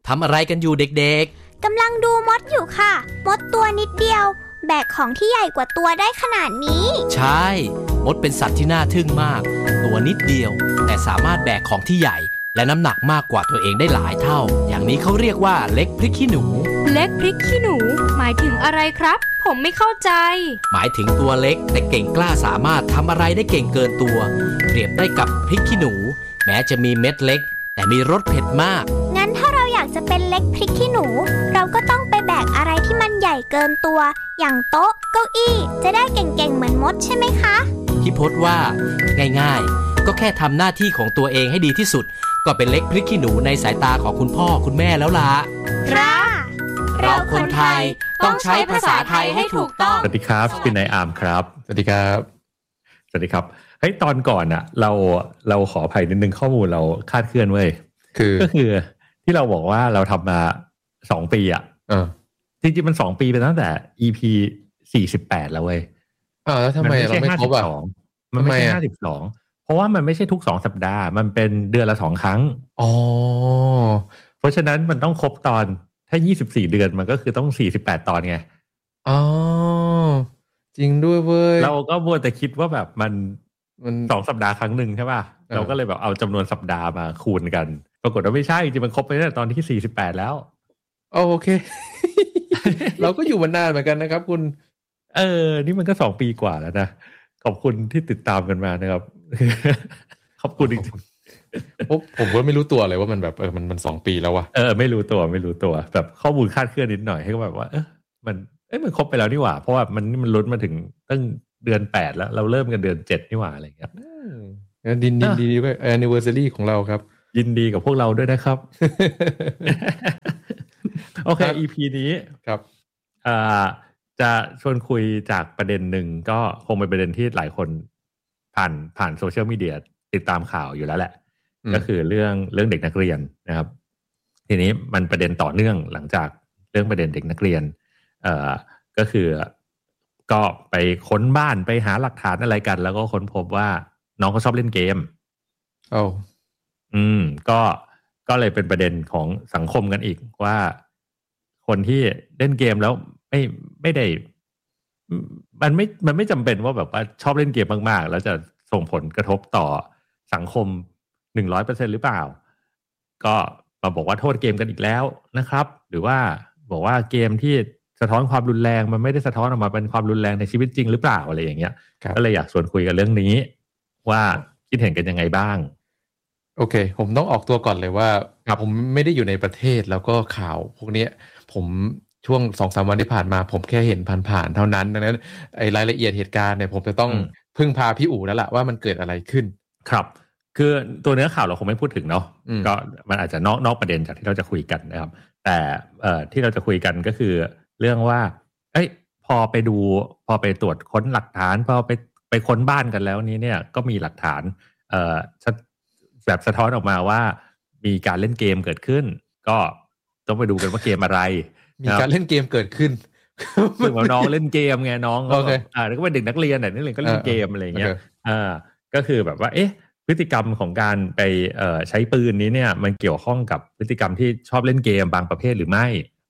ทำอะไรกันอยู่เด็กกำลังดูมดอยู่ค่ะมดตัวนิดเดียวแบกของที่ใหญ่กว่าตัวได้ขนาดนี้ใช่มดเป็นสัตว์ที่น่าทึ่งมากตัวนิดเดียวแต่สามารถแบกของที่ใหญ่และน้ำหนักมากกว่าตัวเองได้หลายเท่าอย่างนี้เขาเรียกว่าเล็กพริกขี้หนูเล็กพริกขี้หนูหมายถึงอะไรครับผมไม่เข้าใจหมายถึงตัวเล็กแต่เก่งกล้าสามารถทำอะไรได้เก่งเกินตัวเปรียบได้กับพริกขี้หนูแม้จะมีเม็ดเล็กแต่มีรสเผ็ดมากงั้นถ้าเราอยากจะเป็นเล็กพริกขี้หนูเราก็ต้องไปแบกอะไรที่มันใหญ่เกินตัวอย่างโต๊ะเก้าอี้จะได้เก่งๆเหมือนมดใช่ไหมคะพี่พจน์ว่าง่ายๆก็แค่ทำหน้าที่ของตัวเองให้ดีที่สุดก็เป็นเล็กพริกขี้หนูในสายตาของคุณพ่อคุณแม่แล้วล่ะเราคนไทยต้องใช้ภาษาไทยให้ถูกต้องสวัสดีครับเป็นนายอาร์มครับสวัสดีครับสวัสดีครับเฮ้ยตอนก่อนอ่ะเราขออภัยนิดนึงข้อมูลเราคลาดเคลื่อนเว้ยก็คือที่เราบอกว่าเราทำมา2 ปีอ่ะจริงๆมัน2 ปีไปตั้งแต่ EP 48แล้วเว้ยแล้วทำไมเราไม่ครบอ่ะมันไม่ใช่52เพราะว่ามันไม่ใช่ทุก2 สัปดาห์มันเป็นเดือนละ2 ครั้งเพราะฉะนั้นมันต้องครบตอนถ้า24 เดือนมันก็คือต้อง48 ตอนไงจริงด้วยเว้ยเราก็มัวแต่คิดว่าแบบมัน2 สัปดาห์ครั้งหนึ่งใช่ป่ะเราก็เลยแบบเอาจำนวนสัปดาห์มาคูณกันปรากฏว่าไม่ใช่จริงมันครบไปตั้งแต่ตอนที่48แล้วโอเค เราก็อยู่มานานเหมือนกันนะครับคุณนี่มันก็2 ปีกว่าแล้วนะขอบคุณที่ติดตามกันมานะครับ ขอบคุณจริงๆผมก็ไม่รู้ตัวเลยว่ามันแบบมัน2 ปีแล้ววะไม่รู้ตัวแบบข้อมูลคลาดเคลื่อนนิดหน่อยให้ก็แบบว่ามันครบไปแล้วนี่หว่าเพราะว่ามันล้นมาถึงตั้งเดือน8แล้วเราเริ่มกันเดือน7นี่หว่าอะไรอย่างเงี้ยดีด้วย anniversary ของเราครับยินดีกับพวกเราด้วยนะครับ โอเค EP นี้ครับจะชวนคุยจากประเด็นหนึ่งก็คงเป็นประเด็นที่หลายคนผ่านโซเชียลมีเดียติดตามข่าวอยู่แล้วแหละก็คือเรื่องเด็กนักเรียนนะครับทีนี้มันประเด็นต่อเนื่องหลังจากเรื่องประเด็นเด็กนักเรียนก็คือก็ไปค้นบ้านไปหาหลักฐานอะไรกันแล้วก็ค้นพบว่าน้องเขาชอบเล่นเกมก็เลยเป็นประเด็นของสังคมกันอีกว่าคนที่เล่นเกมแล้วไม่ได้มันไม่จำเป็นว่าแบบว่าชอบเล่นเกมมากๆแล้วจะส่งผลกระทบต่อสังคม 100% หรือเปล่าก็มาบอกว่าโทษเกมกันอีกแล้วนะครับหรือว่าบอกว่าเกมที่สะท้อนความรุนแรงมันไม่ได้สะท้อนออกมาเป็นความรุนแรงในชีวิตจริงหรือเปล่าอะไรอย่างเงี้ยก็เลยอยากชวนคุยกันเรื่องนี้ว่าคิดเห็นกันยังไงบ้างโอเคผมต้องออกตัวก่อนเลยว่าผมไม่ได้อยู่ในประเทศแล้วก็ข่าวพวกนี้ผมช่วง 2-3 วันที่ผ่านมาผมแค่เห็นผ่านๆเท่านั้นดังนั้นไอ้รายละเอียดเหตุการณ์เนี่ยผมจะต้องพึ่งพาพี่อู๋แล้วล่ะว่ามันเกิดอะไรขึ้นครับคือตัวเนื้อข่าวเราคงไม่พูดถึงเนาะก็มันอาจจะนอกประเด็นจากที่เราจะคุยกันนะครับแต่ที่เราจะคุยกันก็คือเรื่องว่าพอไปตรวจค้นหลักฐานพอไปค้นบ้านกันแล้วนี้เนี่ยก็มีหลักฐานแบบสะท้อนออกมาว่ามีการเล่นเกมเกิดขึ้นก็ต้องไปดูกันว่าเกมอะไรมีการเล่นเกมเกิดขึ้นคือว่าน้องเล่นเกมไงน้องก็แล้วก็เป็นเด็กนักเรียนนักเรียนก็เล่นเกมอะไรอย่างเงี้ยก็คือแบบว่าพฤติกรรมของการไปใช้ปืนนี้เนี่ยมันเกี่ยวข้องกับพฤติกรรมที่ชอบเล่นเกมบางประเภทหรือไม่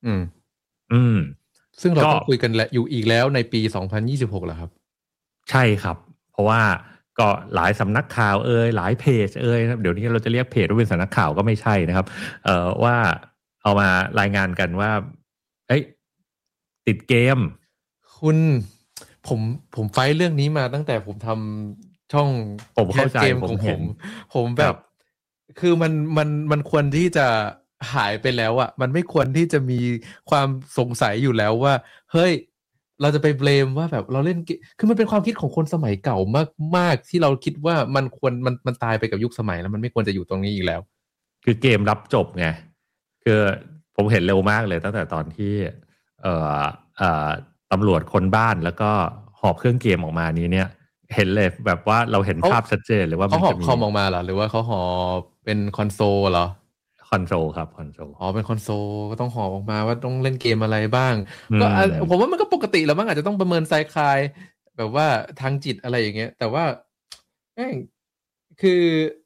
ซึ่งเราต้องคุยกันแหละอยู่อีกแล้วในปี2026เหรอครับใช่ครับเพราะว่าก็หลายสำนักข่าวหลายเพจเดี๋ยวนี้เราจะเรียกเพจว่าเป็นสำนักข่าวก็ไม่ใช่นะครับว่าเอามารายงานกันว่าติดเกมคุณผมไฟเรื่องนี้มาตั้งแต่ผมทำช่องผมเข้าใจผมแบบคือมันควรที่จะหายไปแล้วอ่ะมันไม่ควรที่จะมีความสงสัยอยู่แล้วว่าเฮ้ยเราจะไปเบลมว่าแบบเราเล่นคือมันเป็นความคิดของคนสมัยเก่ามากๆที่เราคิดว่ามันตายไปกับยุคสมัยแล้วมันไม่ควรจะอยู่ตรงนี้อีกแล้วคือเกมรับจบไงคือผมเห็นเร็วมากเลยตั้งแต่ตอนที่ตำรวจค้นบ้านแล้วก็หอบเครื่องเกมออกมานี้เนี่ยเห็นเลยแบบว่าเราเห็นภาพชัดเจนเลยว่าเขาหอบคอมออกมาเหรอหรือว่าเขาหอบเป็นคอนโซลเหรอคอนโซลครับคอนโซลเป็นคอนโซลก็ต้องหอบออกมาว่าต้องเล่นเกมอะไรบ้างก็ผมว่ามันก็ปกติแล้วมั้งอาจจะต้องประเมินไซคลายแบบว่าทางจิตอะไรอย่างเงี้ยแต่ว่าคือ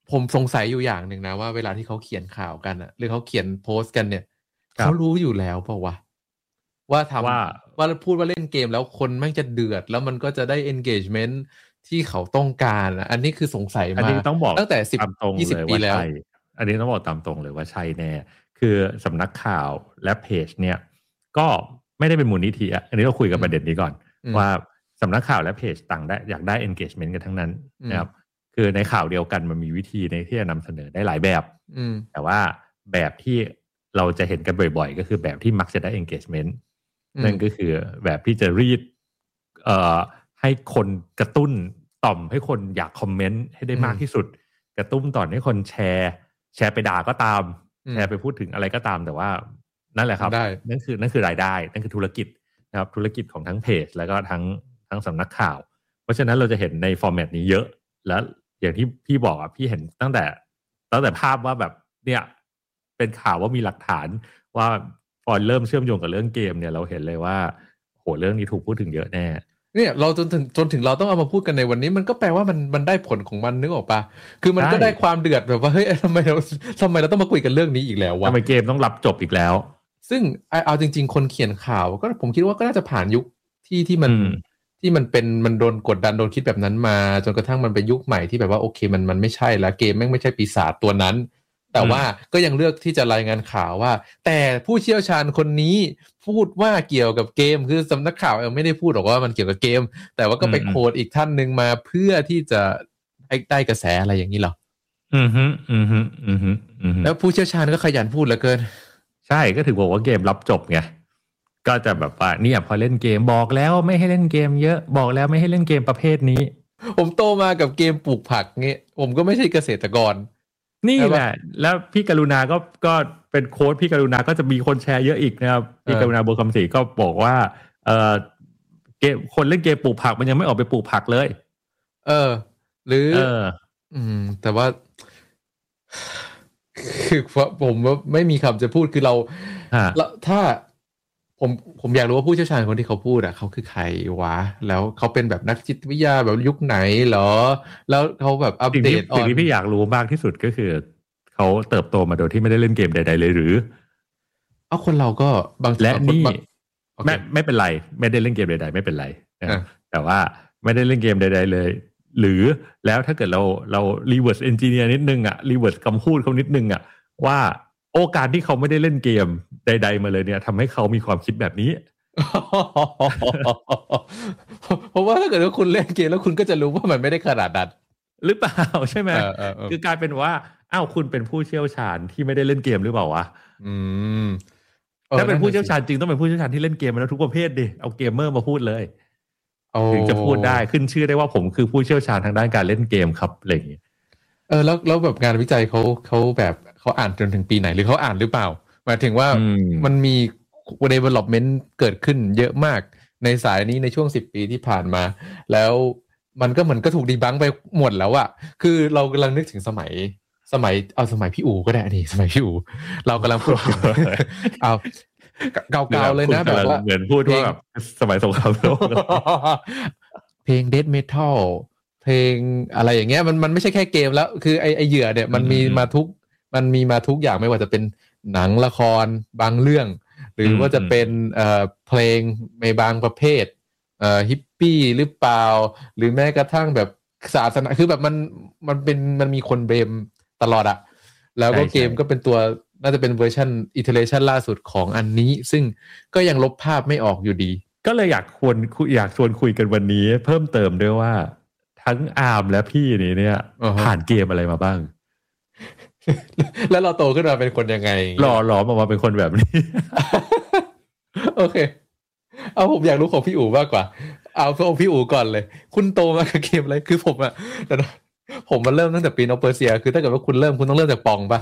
ผมสงสัยอยู่อย่างหนึ่งนะว่าเวลาที่เขาเขียนข่าวกันอะหรือเขาเขียนโพสต์กันเนี่ยครับเขารู้อยู่แล้วเปล่าวะว่าทำว่าว่าพูดว่าเล่นเกมแล้วคนแม่งจะเดือดแล้วมันก็จะได้ engagement ที่เขาต้องการอะอันนี้คือสงสัยอันมานี้ต้องบอกตั้งแต่ตามตรง 20 เลยปีว่าแล้วใช่อันนี้ต้องบอกตามตรงเลยว่าใช่แน่คือสำนักข่าวและเพจเนี่ยก็ไม่ได้เป็นมูลนิธิอ่ะอันนี้เราคุยกับประเด็นนี้ก่อน ว่าสำนักข่าวและเพจต่างได้อยากได้ engagement กันทั้งนั้นนะครับคือในข่าวเดียวกันมันมีวิธีในที่จะนำเสนอได้หลายแบบแต่ว่าแบบที่เราจะเห็นกันบ่อยๆก็คือแบบที่มักจะได้ engagement นั่นก็คือแบบที่จะรีดให้คนกระตุ้นต่อมให้คนอยากคอมเมนต์ให้ได้มากที่สุดกระตุ้นต่อให้คนแชร์ไปด่าก็ตามแชร์ไปพูดถึงอะไรก็ตามแต่ว่านั่นแหละครับนั่นคือรายได้นั่นคือธุรกิจนะครับธุรกิจของทั้งเพจแล้วก็ทั้งสำนักข่าวเพราะฉะนั้นเราจะเห็นในฟอร์แมตนี้เยอะแล้วอย่างที่พี่บอกอ่ะพี่เห็นตั้งแต่ภาพว่าแบบเนี่ยเป็นข่าวว่ามีหลักฐานว่าพอเริ่มเชื่อมโยงกับเรื่องเกมเนี่ยเราเห็นเลยว่าโหเรื่องนี้ถูกพูดถึงเยอะแน่เนี่ยเราจนถึงเราต้องเอามาพูดกันในวันนี้มันก็แปลว่ามันได้ผลของมันนึกออกปะคือมันก็ได้ความเดือดแบบว่าเฮ้ยทำไมเราต้องมาคุยกันเรื่องนี้อีกแล้ววะทำไมเกมต้องรับจบอีกแล้วซึ่งเอาจริงๆคนเขียนข่าวก็ผมคิดว่าก็น่าจะผ่านยุคที่มันเป็นมันโดนกดดันโดนคิดแบบนั้นมาจนกระทั่งมันเป็นยุคใหม่ที่แบบว่าโอเคมันไม่ใช่แล้วเกมแม่งไม่ใช่ปีศาจตัวนั้นแต่ว่าก็ยังเลือกที่จะรายงานข่าวว่าแต่ผู้เชี่ยวชาญคนนี้พูดว่าเกี่ยวกับเกมคือสำนักข่าวไม่ได้พูดหรอกว่ามันเกี่ยวกับเกมแต่ว่าก็ไปโค้ดอีกท่านนึงมาเพื่อที่จะได้กระแสอะไรอย่างนี้หรอแล้วผู้เชี่ยวชาญก็ขยันพูดเหลือเกินใช่ก็ถือบอกว่าเกมรับจบไงก็จะแบบว่าเนี่ยพอเล่นเกมบอกแล้วไม่ให้เล่นเกมเยอะบอกแล้วไม่ให้เล่นเกมประเภทนี้ผมโตมากับเกมปลูกผักเงี้ยผมก็ไม่ใช่เกษตรกรนี่แหละแล้วพี่กรุณาก็เป็นโค้ดพี่กรุณาก็จะมีคนแชร์เยอะอีกนะครับพี่กรุณาบัวคำศรีก็บอกว่าเกมคนเล่นเกมปลูกผักมันยังไม่ออกไปปลูกผักเลยหรือแต่ว่าคือผมว่าไม่มีคำจะพูดคือเราถ้าผมอยากรู้ว่าผู้เชี่ยวชาญคนที่เขาพูดเขาคือใครวะแล้วเขาเป็นแบบนักจิตวิทยาแบบยุคไหนเหรอแล้วเขาแบบอัปเดตสิ่งที่พี่อยากรู้มากที่สุดก็คือเขาเติบโตมาโดยที่ไม่ได้เล่นเกมใดๆเลยหรือคนเราก็บางและนี่ไม่เป็นไรไม่ได้เล่นเกมใดๆไม่เป็นไรแต่ว่าไม่ได้เล่นเกมใดๆเลยหรือแล้วถ้าเกิดเรารีเวิร์สเอนจิเนียร์นิดนึงรีเวิร์สคำพูดเขานิดนึงว่าโอกาสที่เขาไม่ได้เล่นเกมใดๆมาเลยเนี่ยทำให้เขามีความคิดแบบนี้เพราะว่าถ้าเกิดว่าคุณเล่นเกมแล้วคุณก็จะรู้ว่ามันไม่ได้ขนาดนั้นหรือเปล่าใช่ไหมคือกลายเป็นว่าคุณเป็นผู้เชี่ยวชาญที่ไม่ได้เล่นเกมหรือเปล่าวะถ้าเป็นผู้เชี่ยวชาญจริงต้องเป็นผู้เชี่ยวชาญที่เล่นเกมมาแล้วทุกประเภทดิเอาเกมเมอร์มาพูดเลยถึงจะพูดได้ขึ้นชื่อได้ว่าผมคือผู้เชี่ยวชาญทางด้านการเล่นเกมครับอะไรอย่างเงี้ยแล้วแบบงานวิจัยเขาแบบเขาอ่านจนถึงปีไหนหรือเขาอ่านหรือเปล่าหมายถึงว่ามันมี development เกิดขึ้นเยอะมากในสายนี้ในช่วง10 ปีที่ผ่านมาแล้วมันก็เหมือนก็ถูกดีบังไปหมดแล้วอะคือเรากำลังนึกถึงสมัยพี่อู๋ก็ได้นี่สมัยพี่อู๋เรากำลังพูดเอาเก่าๆเลยนะแบบว่าเหมือนพูดว่าแบบสมัยสงครามโลกเพลง Death Metal เพลงอะไรอย่างเงี้ยมันไม่ใช่แค่เกมแล้วคือไอเหยื่อเนี่ยมันมีมาทุกอย่างไม่ว่าจะเป็นหนังละครบางเรื่องหรือว่าจะเป็นเพลงในบางประเภทฮิปปี้หรือเปล่าหรือแม้กระทั่งแบบศาสนาคือแบบมันมีคนเบมตลอดอะแล้วก็เกมก็เป็นตัวน่าจะเป็นเวอร์ชันอิเทอเรชันล่าสุดของอันนี้ซึ่งก็ยังลบภาพไม่ออกอยู่ดีก็เลยอยากชวนคุยกันวันนี้เพิ่มเติมด้วยว่าทั้งอาร์มและพี่นี่เนี่ยผ่านเกมอะไรมาบ้างแล้วเราโตขึ้นมาเป็นคนยังไงหล่อออกมาเป็นคนแบบนี้โอเคเอาผมอยากรู้ของพี่อู๋มากกว่าเอาของพี่อู๋ก่อนเลยคุณโตมากับเกมอะไรคือผมมาเริ่มตั้งแต่ปีนอเปอร์เซียคือถ้าเกิดว่าคุณต้องเริ่มจากปองป่ะ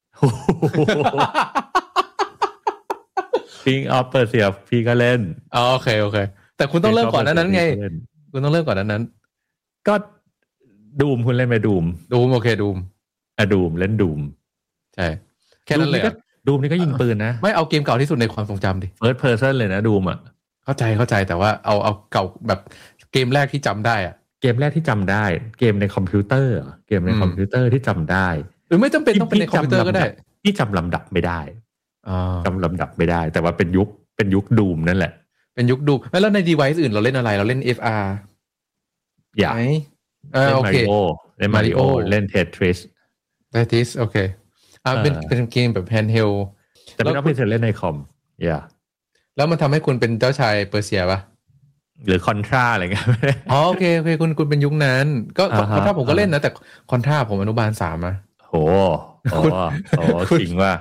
ปิงออฟเปอร์เซียพี่ก็เล่นโอเคแต่คุณต้องเริ่มก่อนนั้นไงคุณต้องเริ่มก่อนนั้นก็ดูมคุณเล่นไหมดูมโอเคดูมดูมเล่นดูมใช่แค่นั้นเลยดูมนี่ก็ยิงปืนนะไม่เอาเกมเก่าที่สุดในความทรงจำดิ First Person เลยนะดูมเข้าใจแต่ว่าเอาเก่าแบบเกมแรกที่จำได้อะเกมแรกที่จำได้เกมในคอมพิวเตอร์ที่จำได้หรือไม่จำเป็นต้องเป็นในคอมพิวเตอร์ก็ได้ที่จำลำดับไม่ได้จำลำดับไม่ได้แต่ว่าเป็นยุคดูมนั่นแหละเป็นยุคดูแล้วใน device อื่นเราเล่นอะไรเราเล่น FR อย่าโอเคเล่น Mario เล่น Tetris โอเคเป็นเกมแบบ handheld แต่ไม่ต้องเล่นในคอมแล้วมันทำให้คุณเป็นเจ้าชายเปอร์เซียป่ะหรือคอนทราอะไรเงี้ยอ๋อโอเคคุณเป็นยุคนั้นก็คอนทราผมก็เล่นนะแต่คอนทราผมอนุบาล3อะโหจริงว่า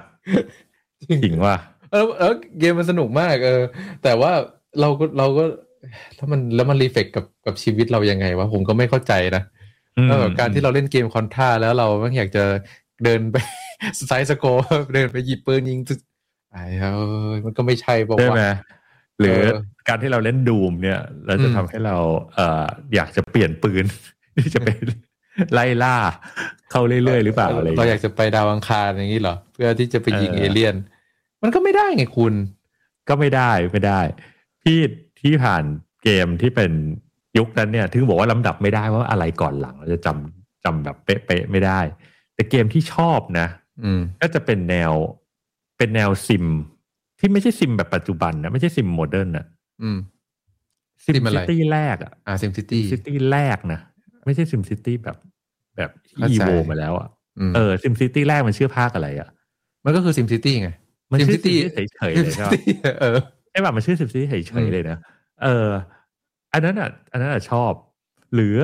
แล้วเกมมันสนุกมากแต่ว่าเราก็แล้วมันรีเฟกกับชีวิตเรายังไงวะผมก็ไม่เข้าใจนะแบบการที่เราเล่นเกมคอนทราแล้วเราไม่อยากจะเดินไปไซส์สโกร์เดินไปหยิบปืนยิงมันก็ไม่ใช่บอกว่าหรือการที่เราเล่นดูมเนี่ยเราจะทำให้เราอยากจะเปลี่ยนปืนที่จะไปไล่ล่าเข้าเรื่อยๆหรือเปล่าอะไรเราอยากจะไปดาวอังคารอย่างนี้เหรอเพื่อที่จะไปยิงเอเลี่ยนมันก็ไม่ได้ไงคุณก็ไม่ได้พี่ที่ผ่านเกมที่เป็นยุคนั้นเนี่ยถึงบอกว่าลำดับไม่ได้ว่าอะไรก่อนหลังเราจะจำแบบเป๊ะๆไม่ได้แต่เกมที่ชอบนะก็จะเป็นแนวซิมที่ไม่ใช่ซิมแบบปัจจุบันนะไม่ใช่ซิมโมเดิร์นนะซิมซิตี้แรกซิมซิตี้แรกนะไม่ใช่ซิมซิตี้แบบอีโวมาแล้วซิมซิตี้แรกมันชื่อภาคอะไรมันก็คือซิมซิตี้ไงมันชื่อซิมซิตี้เฉยๆเลยใช่ไหมไอ้แบบมันชื่อซิมซิตี้เฉยๆเลยนะอันนั้นอ่ะชอบหรือ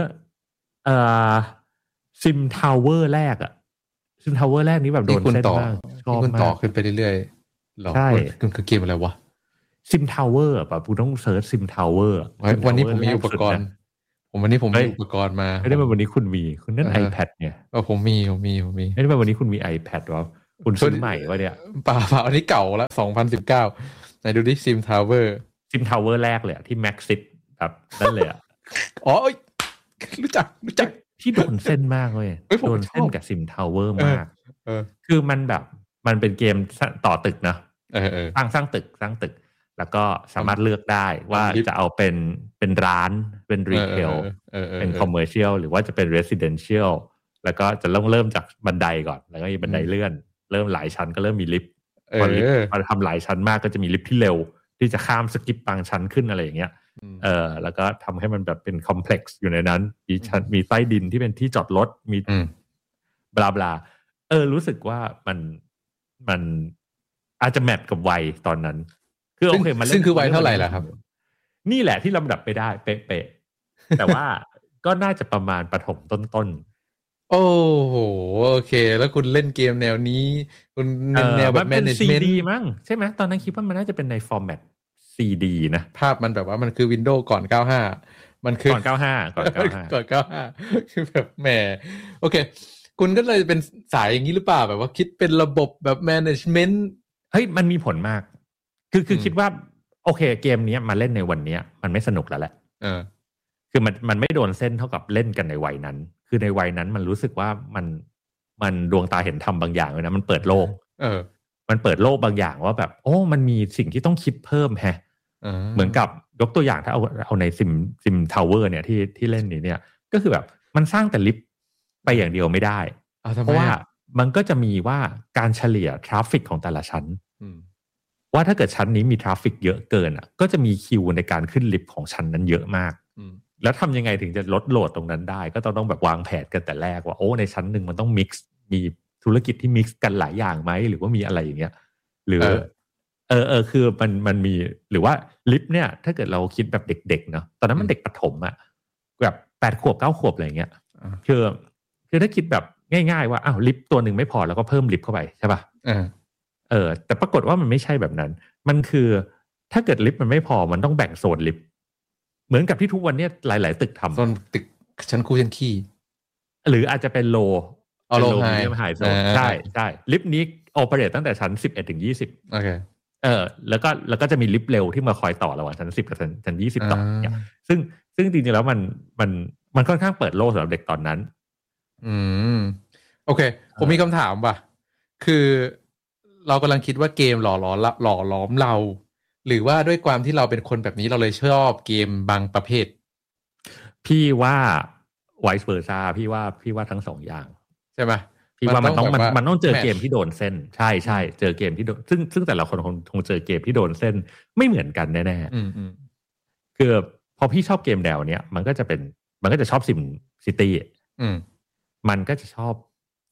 ซิมทาวเวอร์แรกซิมทาวเวอร์แรกนี้แบบโดนเส้นมากชอบมากคุณต่อขึ้นไปเรื่อยๆใช่คือเกมอะไรวะซิมทาวเวอร์แบบคุณต้องเซิร์ชซิมทาวเวอร์วันนี้ผมมีอุปกรณ์วันนี้ผมมีอุปกรณ์มาไม่ได้มาวันนี้คุณนั่น iPad เนี่ยผมมีไม่ได้มาวันนี้คุณมี iPad วะคุณซื้อใหม่วะเนี่ยเปล่าอันนี้เก่าแล้ว2019ไหนดูดิซิมทาวเวอร์แรกเลยที่แม็กซิตแบบนั่นเลยอ๋อรู้จักที่โดนเส้นมากเลยโดนเส้นกับซิมทาวเวอร์มากคือมันแบบมันเป็นเกมต่อตึกนะสร้างตึกแล้วก็สามารถเลือกได้ว่าจะเอาเป็นร้านเป็นรีเทลเป็นคอมเมอร์เชียลหรือว่าจะเป็นเรสซิเดนเชียลแล้วก็จะต้องเริ่มจากบันไดก่อนแล้วก็มีบันไดเลื่อนเริ่มหลายชั้นก็เริ่มมีลิฟต์พอลิฟต์พอทำหลายชั้นมากก็จะมีลิฟต์ที่เร็วที่จะข้ามสกิปบางชั้นขึ้นอะไรอย่างเงี้ยแล้วก็ทำให้มันแบบเป็นคอมเพล็กซ์อยู่ในนั้นมีใต้ดินที่เป็นที่จอดรถมีบลาบลารู้สึกว่ามันอาจจะแมทกับวัยตอนนั้นคือโอเคมันซึ่งคือวัยเท่าไหร่ล่ะครับนี่แหละที่ลำดับไปได้เป๊ะๆแต่ว่าก็น่าจะประมาณประถมต้นโอ้โหโอเคแล้วคุณเล่นเกมแนวนี้คุณแนวแบบ management ดีมั้งใช่ไหมตอนนั้นคิดว่ามันน่าจะเป็นในฟอร์แมตCD นะภาพมันแบบว่ามันคือ Windows ก่อน95มันคือก่อน 95คือแบบแหมโอเคคุณก็เลยเป็นสายอย่างนี้หรือเปล่าแบบว่าคิดเป็นระบบแบบ management เฮ้ยมันมีผลมากคือคิดว่าโอเคเกมนี้มาเล่นในวันนี้มันไม่สนุกแล้วแหละคือมันไม่โดนเส้นเท่ากับเล่นกันในวัยนั้นคือในวัยนั้นมันรู้สึกว่ามันดวงตาเห็นธรรมบางอย่างเลยนะมันเปิดโลกมันเปิดโลกบางอย่างว่าแบบโอ้มันมีสิ่งที่ต้องคิดเพิ่มเหมือนกับยกตัวอย่างถ้าเอาในซิมทาวเวอร์เนี่ยที่เล่นนี้เนี่ยก็คือแบบมันสร้างแต่ลิฟต์ไปอย่างเดียวไม่ได้เพราะว่ามันก็จะมีว่าการเฉลี่ยทราฟฟิกของแต่ละชั้นว่าถ้าเกิดชั้นนี้มีทราฟฟิกเยอะเกินก็จะมีคิวในการขึ้นลิฟต์ของชั้นนั้นเยอะมากแล้วทำยังไงถึงจะลดโหลดตรงนั้นได้ก็ต้องแบบวางแผนกันแต่แรกว่าโอ้ในชั้นหนึ่งมันต้องมิกซ์มีธุรกิจที่มิกซ์กันหลายอย่างไหมหรือว่ามีอะไรอย่างเงี้ยหรือคือมันมีหรือว่าลิฟต์เนี่ยถ้าเกิดเราคิดแบบเด็กๆเนาะตอนนั้นมันเด็กประถมแบบ8 ขวบ 9 ขวบอะไรเงี้ยคือถ้าคิดแบบง่ายๆว่าอ้าวลิฟต์ตัวหนึ่งไม่พอแล้วก็เพิ่มลิฟต์เข้าไปใช่ป่ะแต่ปรากฏว่ามันไม่ใช่แบบนั้นมันคือถ้าเกิดลิฟต์มันไม่พอมันต้องแบ่งโซนลิฟต์เหมือนกับที่ทุกวันนี้หลายๆตึกทำโซนตึกชั้นคู่ชั้นขี้หรืออาจจะเป็นโลไฮโซนใช่ลิฟต์นี้โอเปเรตตั้งแต่ชั้น11 ถึง 20 โอเคแล้วก็จะมีลิฟต์เร็วที่มาคอยต่อระหว่างชั้น10กับชั้น20ต่อเนี่ยซึ่งจริงๆแล้วมันค่อนข้างเปิดโลกสำหรับเด็กตอนนั้นโอเคผมมีคำถามว่ะคือเรากำลังคิดว่าเกมหล่อล้อมเราหรือว่าด้วยความที่เราเป็นคนแบบนี้เราเลยชอบเกมบางประเภทพี่ว่า vice versa พี่ว่าทั้งสองอย่างใช่ไหมพี่ว่ามันต้องเจอเกม match ที่โดนเส้นใช่เจอเกมที่โดนซึ่งแต่ละคนคงเจอเกมที่โดนเส้นไม่เหมือนกันแน่ๆคือพอพี่ชอบเกมแนวเนี้ยมันก็จะชอบซิมซิตี้มันก็จะชอบ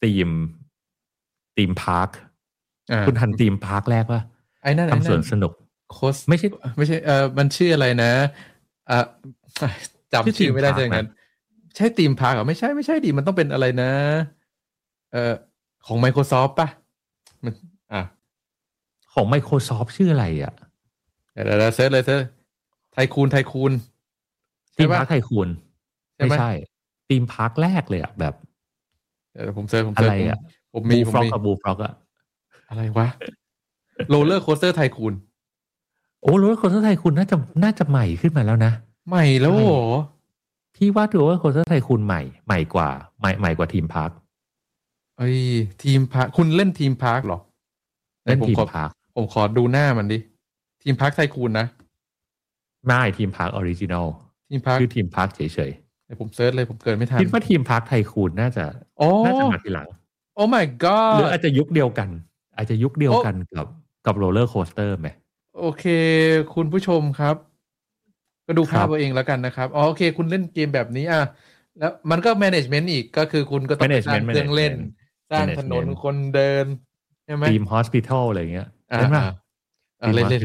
ธีมพาร์คคุณทันธีมพาร์คแรกป่ะไอ้นั่นทำสวนสนุกไม่ใช่มันชื่ออะไรนะจำชื่อไม่ได้เลยงั้นใช่ธีมพาร์คเหรอไม่ใช่ดิมันต้องเป็นอะไรนะของ Microsoft ป่ะมันของ Microsoft ชื่ออะไรอ่ะเดี๋ยวเซิร์ชเลยไทคูนธีมพาร์คไทคูนไม่ใช่ธีมพาร์คแรกเลยอ่ะแบบผมเซิร์ชอะไรอ่ะผมมีฟล็อกกับบูฟล็อกอ่ะอะไรวะโรลเลอร์โคสเตอร์ไทคูนโอ้โรลเลอร์โคสเตอร์ไทคูนน่าจะใหม่ขึ้นมาแล้วนะใหม่แล้วโหพี่ว่าโรลเลอร์โคสเตอร์ไทคูนใหม่กว่าทีมพาร์คทีมพาร์คคุณเล่นทีมพาร์คหรอเล่นทีมพาร์คผมขอดูหน้ามันดิทีมพาร์คไทคูนนะไม่ทีมพาร์คออริจินอลชื่อทีมพาร์คเฉยๆผมเซิร์ชเลยผมเกินไม่ทันคิดว่าทีมพาร์คไทคูนน่าจะมาทีหลังโอ้ my god หรืออาจจะยุคเดียวกันกับโรลเลอร์โคสเตอร์ไหมโอเคคุณผู้ชมครับก็ดูภาพเอาเองแล้วกันนะครับโอเคคุณเล่นเกมแบบนี้แล้วมันก็ management อีกก็คือคุณก็ต้องสร้างเครื่องเล่นสร้างถนนคนเดินใช่ไหมทีม hospital อะไรเงี้ยใช่ไหมเล่น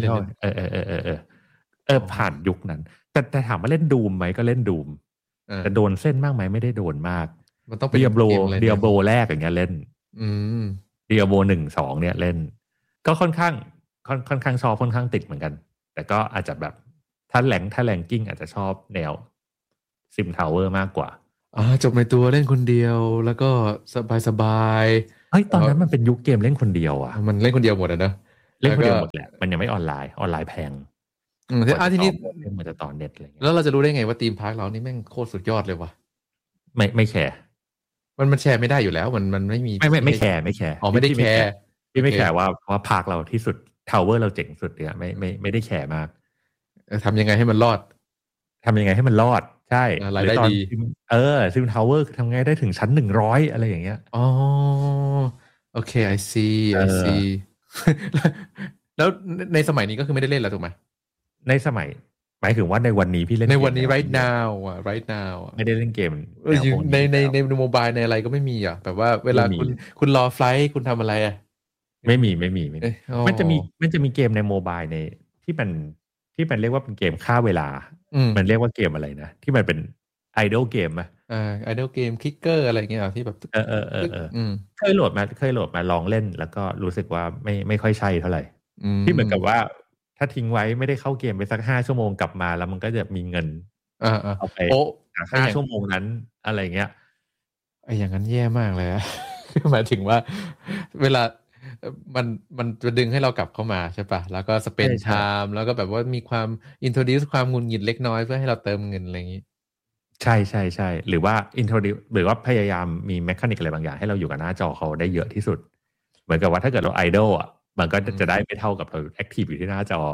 ผ่านยุคนั้นแต่ถามว่าเล่นดูมไหมก็เล่นดูมแต่โดนเส้นมากไหมไม่ได้โดนมากมันต้องเป็นเดียโบแรกอย่างเงี้ยเล่นเดียโบ1-2เนี่ยเล่นก็ค่อนข้างชอบค่อนข้างติดเหมือนกันแต่ก็อาจจะแบบถ้าแรงกิ้งอาจจะชอบแนวซิมทาวเวอร์มากกว่าจบในตัวเล่นคนเดียวแล้วก็สบายเฮ้ยตอนนั้นมันเป็นยุคเกมเล่นคนเดียวอ่ะมันเล่นคนเดียวหมดนะเล่นคนเดียวหมดแหละมันยังไม่ออนไลน์แพงทีนี้เหมือนจะตอนเน็ตอะไรเงี้ยแล้วเราจะรู้ได้ไงว่าทีมพาร์คเรานี่แม่งโคตรสุดยอดเลยวะไม่แคร์มันแชร์ไม่ได้อยู่แล้วมันไม่มีไม่แคร์ไม่ได้แคร์พี่ไม่แคร์ว่าพาร์คเราที่สุดทาวเวอร์เราเจ๋งสุดเนี่ยไม่ได้แคร์มากทำยังไงให้มันรอดใช่รายได้ดีซิมทาวเวอร์ทำไงได้ถึงชั้น100อะไรอย่างเงี้ยโอเค I see แล้วในสมัยนี้ก็คือไม่ได้เล่นแล้วถูกไหมในสมัยหมายถึงว่าในวันนี้พี่เล่นในวันนี้ right now ไม่ได้เล่นเกมในโมบายในอะไรก็ไม่มีแบบว่าเวลาคุณรอไฟล์คุณทำอะไรไม่มีมันจะมีเกมในโมบายในที่มันเรียกว่าเป็นเกมฆ่าเวลามันเรียกว่าเกมอะไรนะที่มันเป็นไอดอลเกมป่ะไอดอลเกมคิกเกอร์อะไรเงี้ยที่แบบเคยโหลดมาลองเล่นแล้วก็รู้สึกว่าไม่ค่อยใช่เท่าไหร่ที่เหมือนกับว่าถ้าทิ้งไว้ไม่ได้เข้าเกมไปสัก5 ชั่วโมงกลับมาแล้วมันก็จะมีเงินเอาไป5 ชั่วโมงนั้นอะไรเงี้ยอย่างนั้นแย่มากเลยหมายถึงว่าเวลามันจะดึงให้เรากลับเข้ามาใช่ปะแล้วก็สเปนไทม์แล้วก็แบบว่ามีความอินโทรดิวซ์ความงุนงิดเล็กน้อยเพื่อให้เราเติมเงินอะไรอย่างนี้ใช่หรือว่าอินโทรดิวหรือว่าพยายามมีแมคานิกอะไรบางอย่างให้เราอยู่กับหน้าจอเขาได้เยอะที่สุดเหมือนกับว่าถ้าเกิดเราไอดอลมันก็จะได้ไม่เท่ากับเราแอคทีฟอยู่ที่หน้าจอ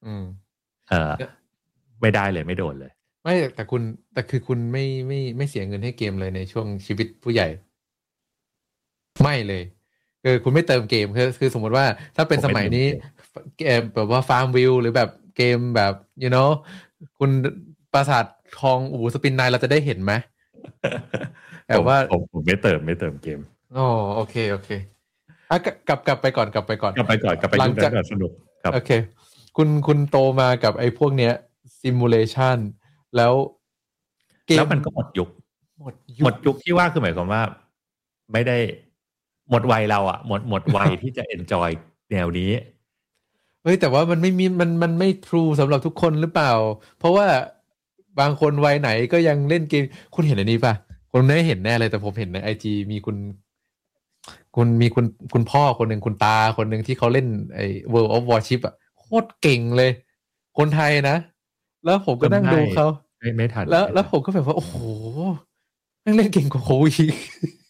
ไม่ได้เลยไม่โดนเลยไม่แต่คือคุณไม่เสียเงินให้เกมเลยในช่วงชีวิตผู้ใหญ่ไม่เลยคุณไม่เติมเกมคือสมมติว่าถ้าเป็นสมัยนี้เกมแบบว่าฟาร์มวิวหรือแบบเกมแบบ you know คุณปราสาททองสปินไนเราจะได้เห็นไหมแต่ว่าผมไม่เติมเกมโอเคกลับไปก่อนหลังจากสนุกครับโอเคคุณโตมากับไอ้พวกเนี้ยซิมูเลชันแล้วมันก็หมดยุคที่ว่าคือหมายความว่าไม่ได้หมดวัยเราหมดวัยที่จะเอนจอยแนวนี้แต่ว่ามันไม่มีมันไม่ true สำหรับทุกคนหรือเปล่าเพราะว่าบางคนวัยไหนก็ยังเล่นเกมคุณเห็นอันนี้ป่ะคุณไม่เห็นแน่เลยแต่ผมเห็นใน IG มีคุณพ่อคนหนึ่งคุณตาคนหนึ่งที่เขาเล่นไอ้ World of Warship โคตรเก่งเลยคนไทยนะแล้วผมก็นั่งดูเขาไม่ทันแล้วผมก็แบบว่าโอ้โหนั่งเล่นเก่งกว่าโคอีก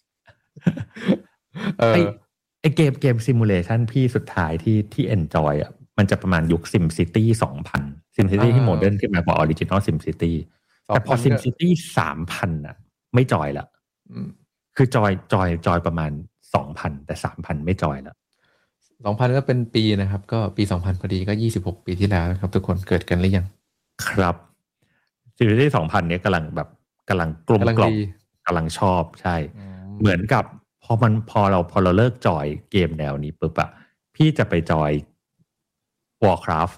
ไอเกมซิมูเลชันพี่สุดท้ายที่เอนจอยมันจะประมาณยุค SimCity 2000 SimCity ที่โมเดิร์นขึ้นมากว่า Original SimCity แต่พอ SimCity 3,000อ่ะไม่จอยละคือจอยประมาณ 2,000 แต่ 3,000 ไม่จอยละ 2,000 ก็เป็นปีนะครับก็ปี 2000พอดีก็26 ปีที่แล้วนะครับทุกคนเกิดกันหรือยังครับ SimCity 2,000 เนี้ยกำลังกลมกล่อมกำลังชอบใช่เหมือนกับพอเราเลิกจอยเกมแนวนี้ปุ๊บอะพี่จะไปจอย Warcraft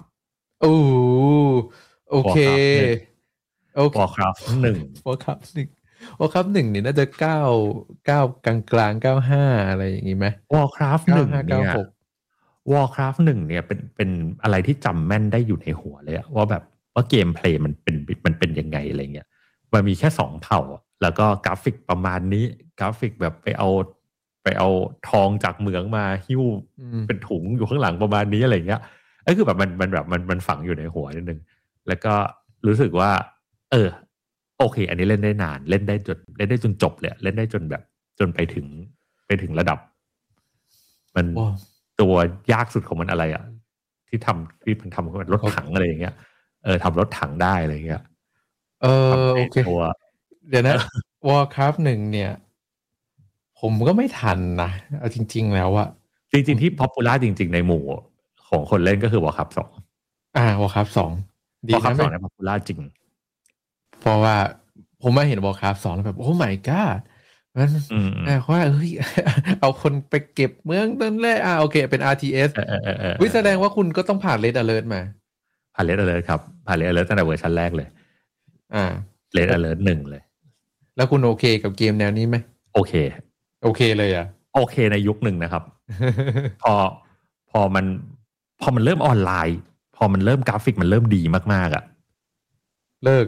โอเค Warcraft 1 Warcraft 1นี่น่าจะ9กลางๆ95อะไรอย่างงี้ไหม Warcraft 1เนี่ย Warcraft 1เนี่ยเป็นอะไรที่จำแม่นได้อยู่ในหัวเลยอะว่าแบบว่าเกมเพลย์มันเป็นยังไงอะไรเงี้ยมันมีแค่2เผ่าแล้วก็กราฟิกประมาณนี้กราฟิกแบบไปเอาทองจากเหมืองมาหิ้วเป็นถุงอยู่ข้างหลังประมาณนี้อะไรเงี้ยก็คือแบบมันฝังอยู่ในหัวนิดนึงแล้วก็รู้สึกว่าโอเคอันนี้เล่นได้นานเล่นได้จนจบเลยเล่นได้จนแบบจนไปถึงระดับมันตัวยากสุดของมันอะไรอ่ะที่มันทำรถถังอะไรอย่างเงี้ยทำรถถังได้อะไรอย่างเงี้ยโอเคเดี๋ยวนะ Warcraft 1เนี่ยผมก็ไม่ทันนะเอาจริงๆแล้วอะจริงๆที่ popular จริงๆในหมู่ของคนเล่นก็คือ Warcraft 2 Warcraft 2ดีนะ Warcraft 2เนี่ย popular จริงเพราะว่าผมมาเห็น Warcraft 2แล้วแบบโอ้ my god มันว่าเอาคนไปเก็บเมืองนั่นแหละโอเคเป็น RTS แสดงว่าคุณก็ต้องผ่าน Red Alert มาผ่าน Red Alert ครับผ่าน Red Alert ตั้งแต่เวอร์ชันแรกเลยRed Alert 1เลยแล้วคุณโอเคกับเกมแนวนี้ไหมโอเคเลยอ่ะโอเคในยุคหนึ่งนะครับ พอมันเริ่มออนไลน์พอมันเริ่มกราฟิกมันเริ่มดีมากๆอ่ะเลิก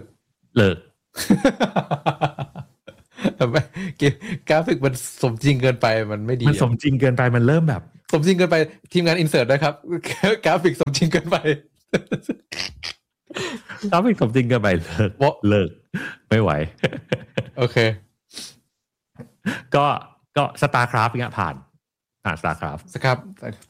ทำไมกราฟิกมันสมจริงเกินไปมันไม่ดีมันสมจริงเกินไปมันเริ่มแบบสมจริงเกินไปทีมงานอินเสิร์ตด้วยครับกราฟิกสมจริงเกินไปกราฟิกสมจริงเกินไปเลิกไม่ไหวโอเคก็StarCraft เงี้ยผ่านStarCraft 1ครับ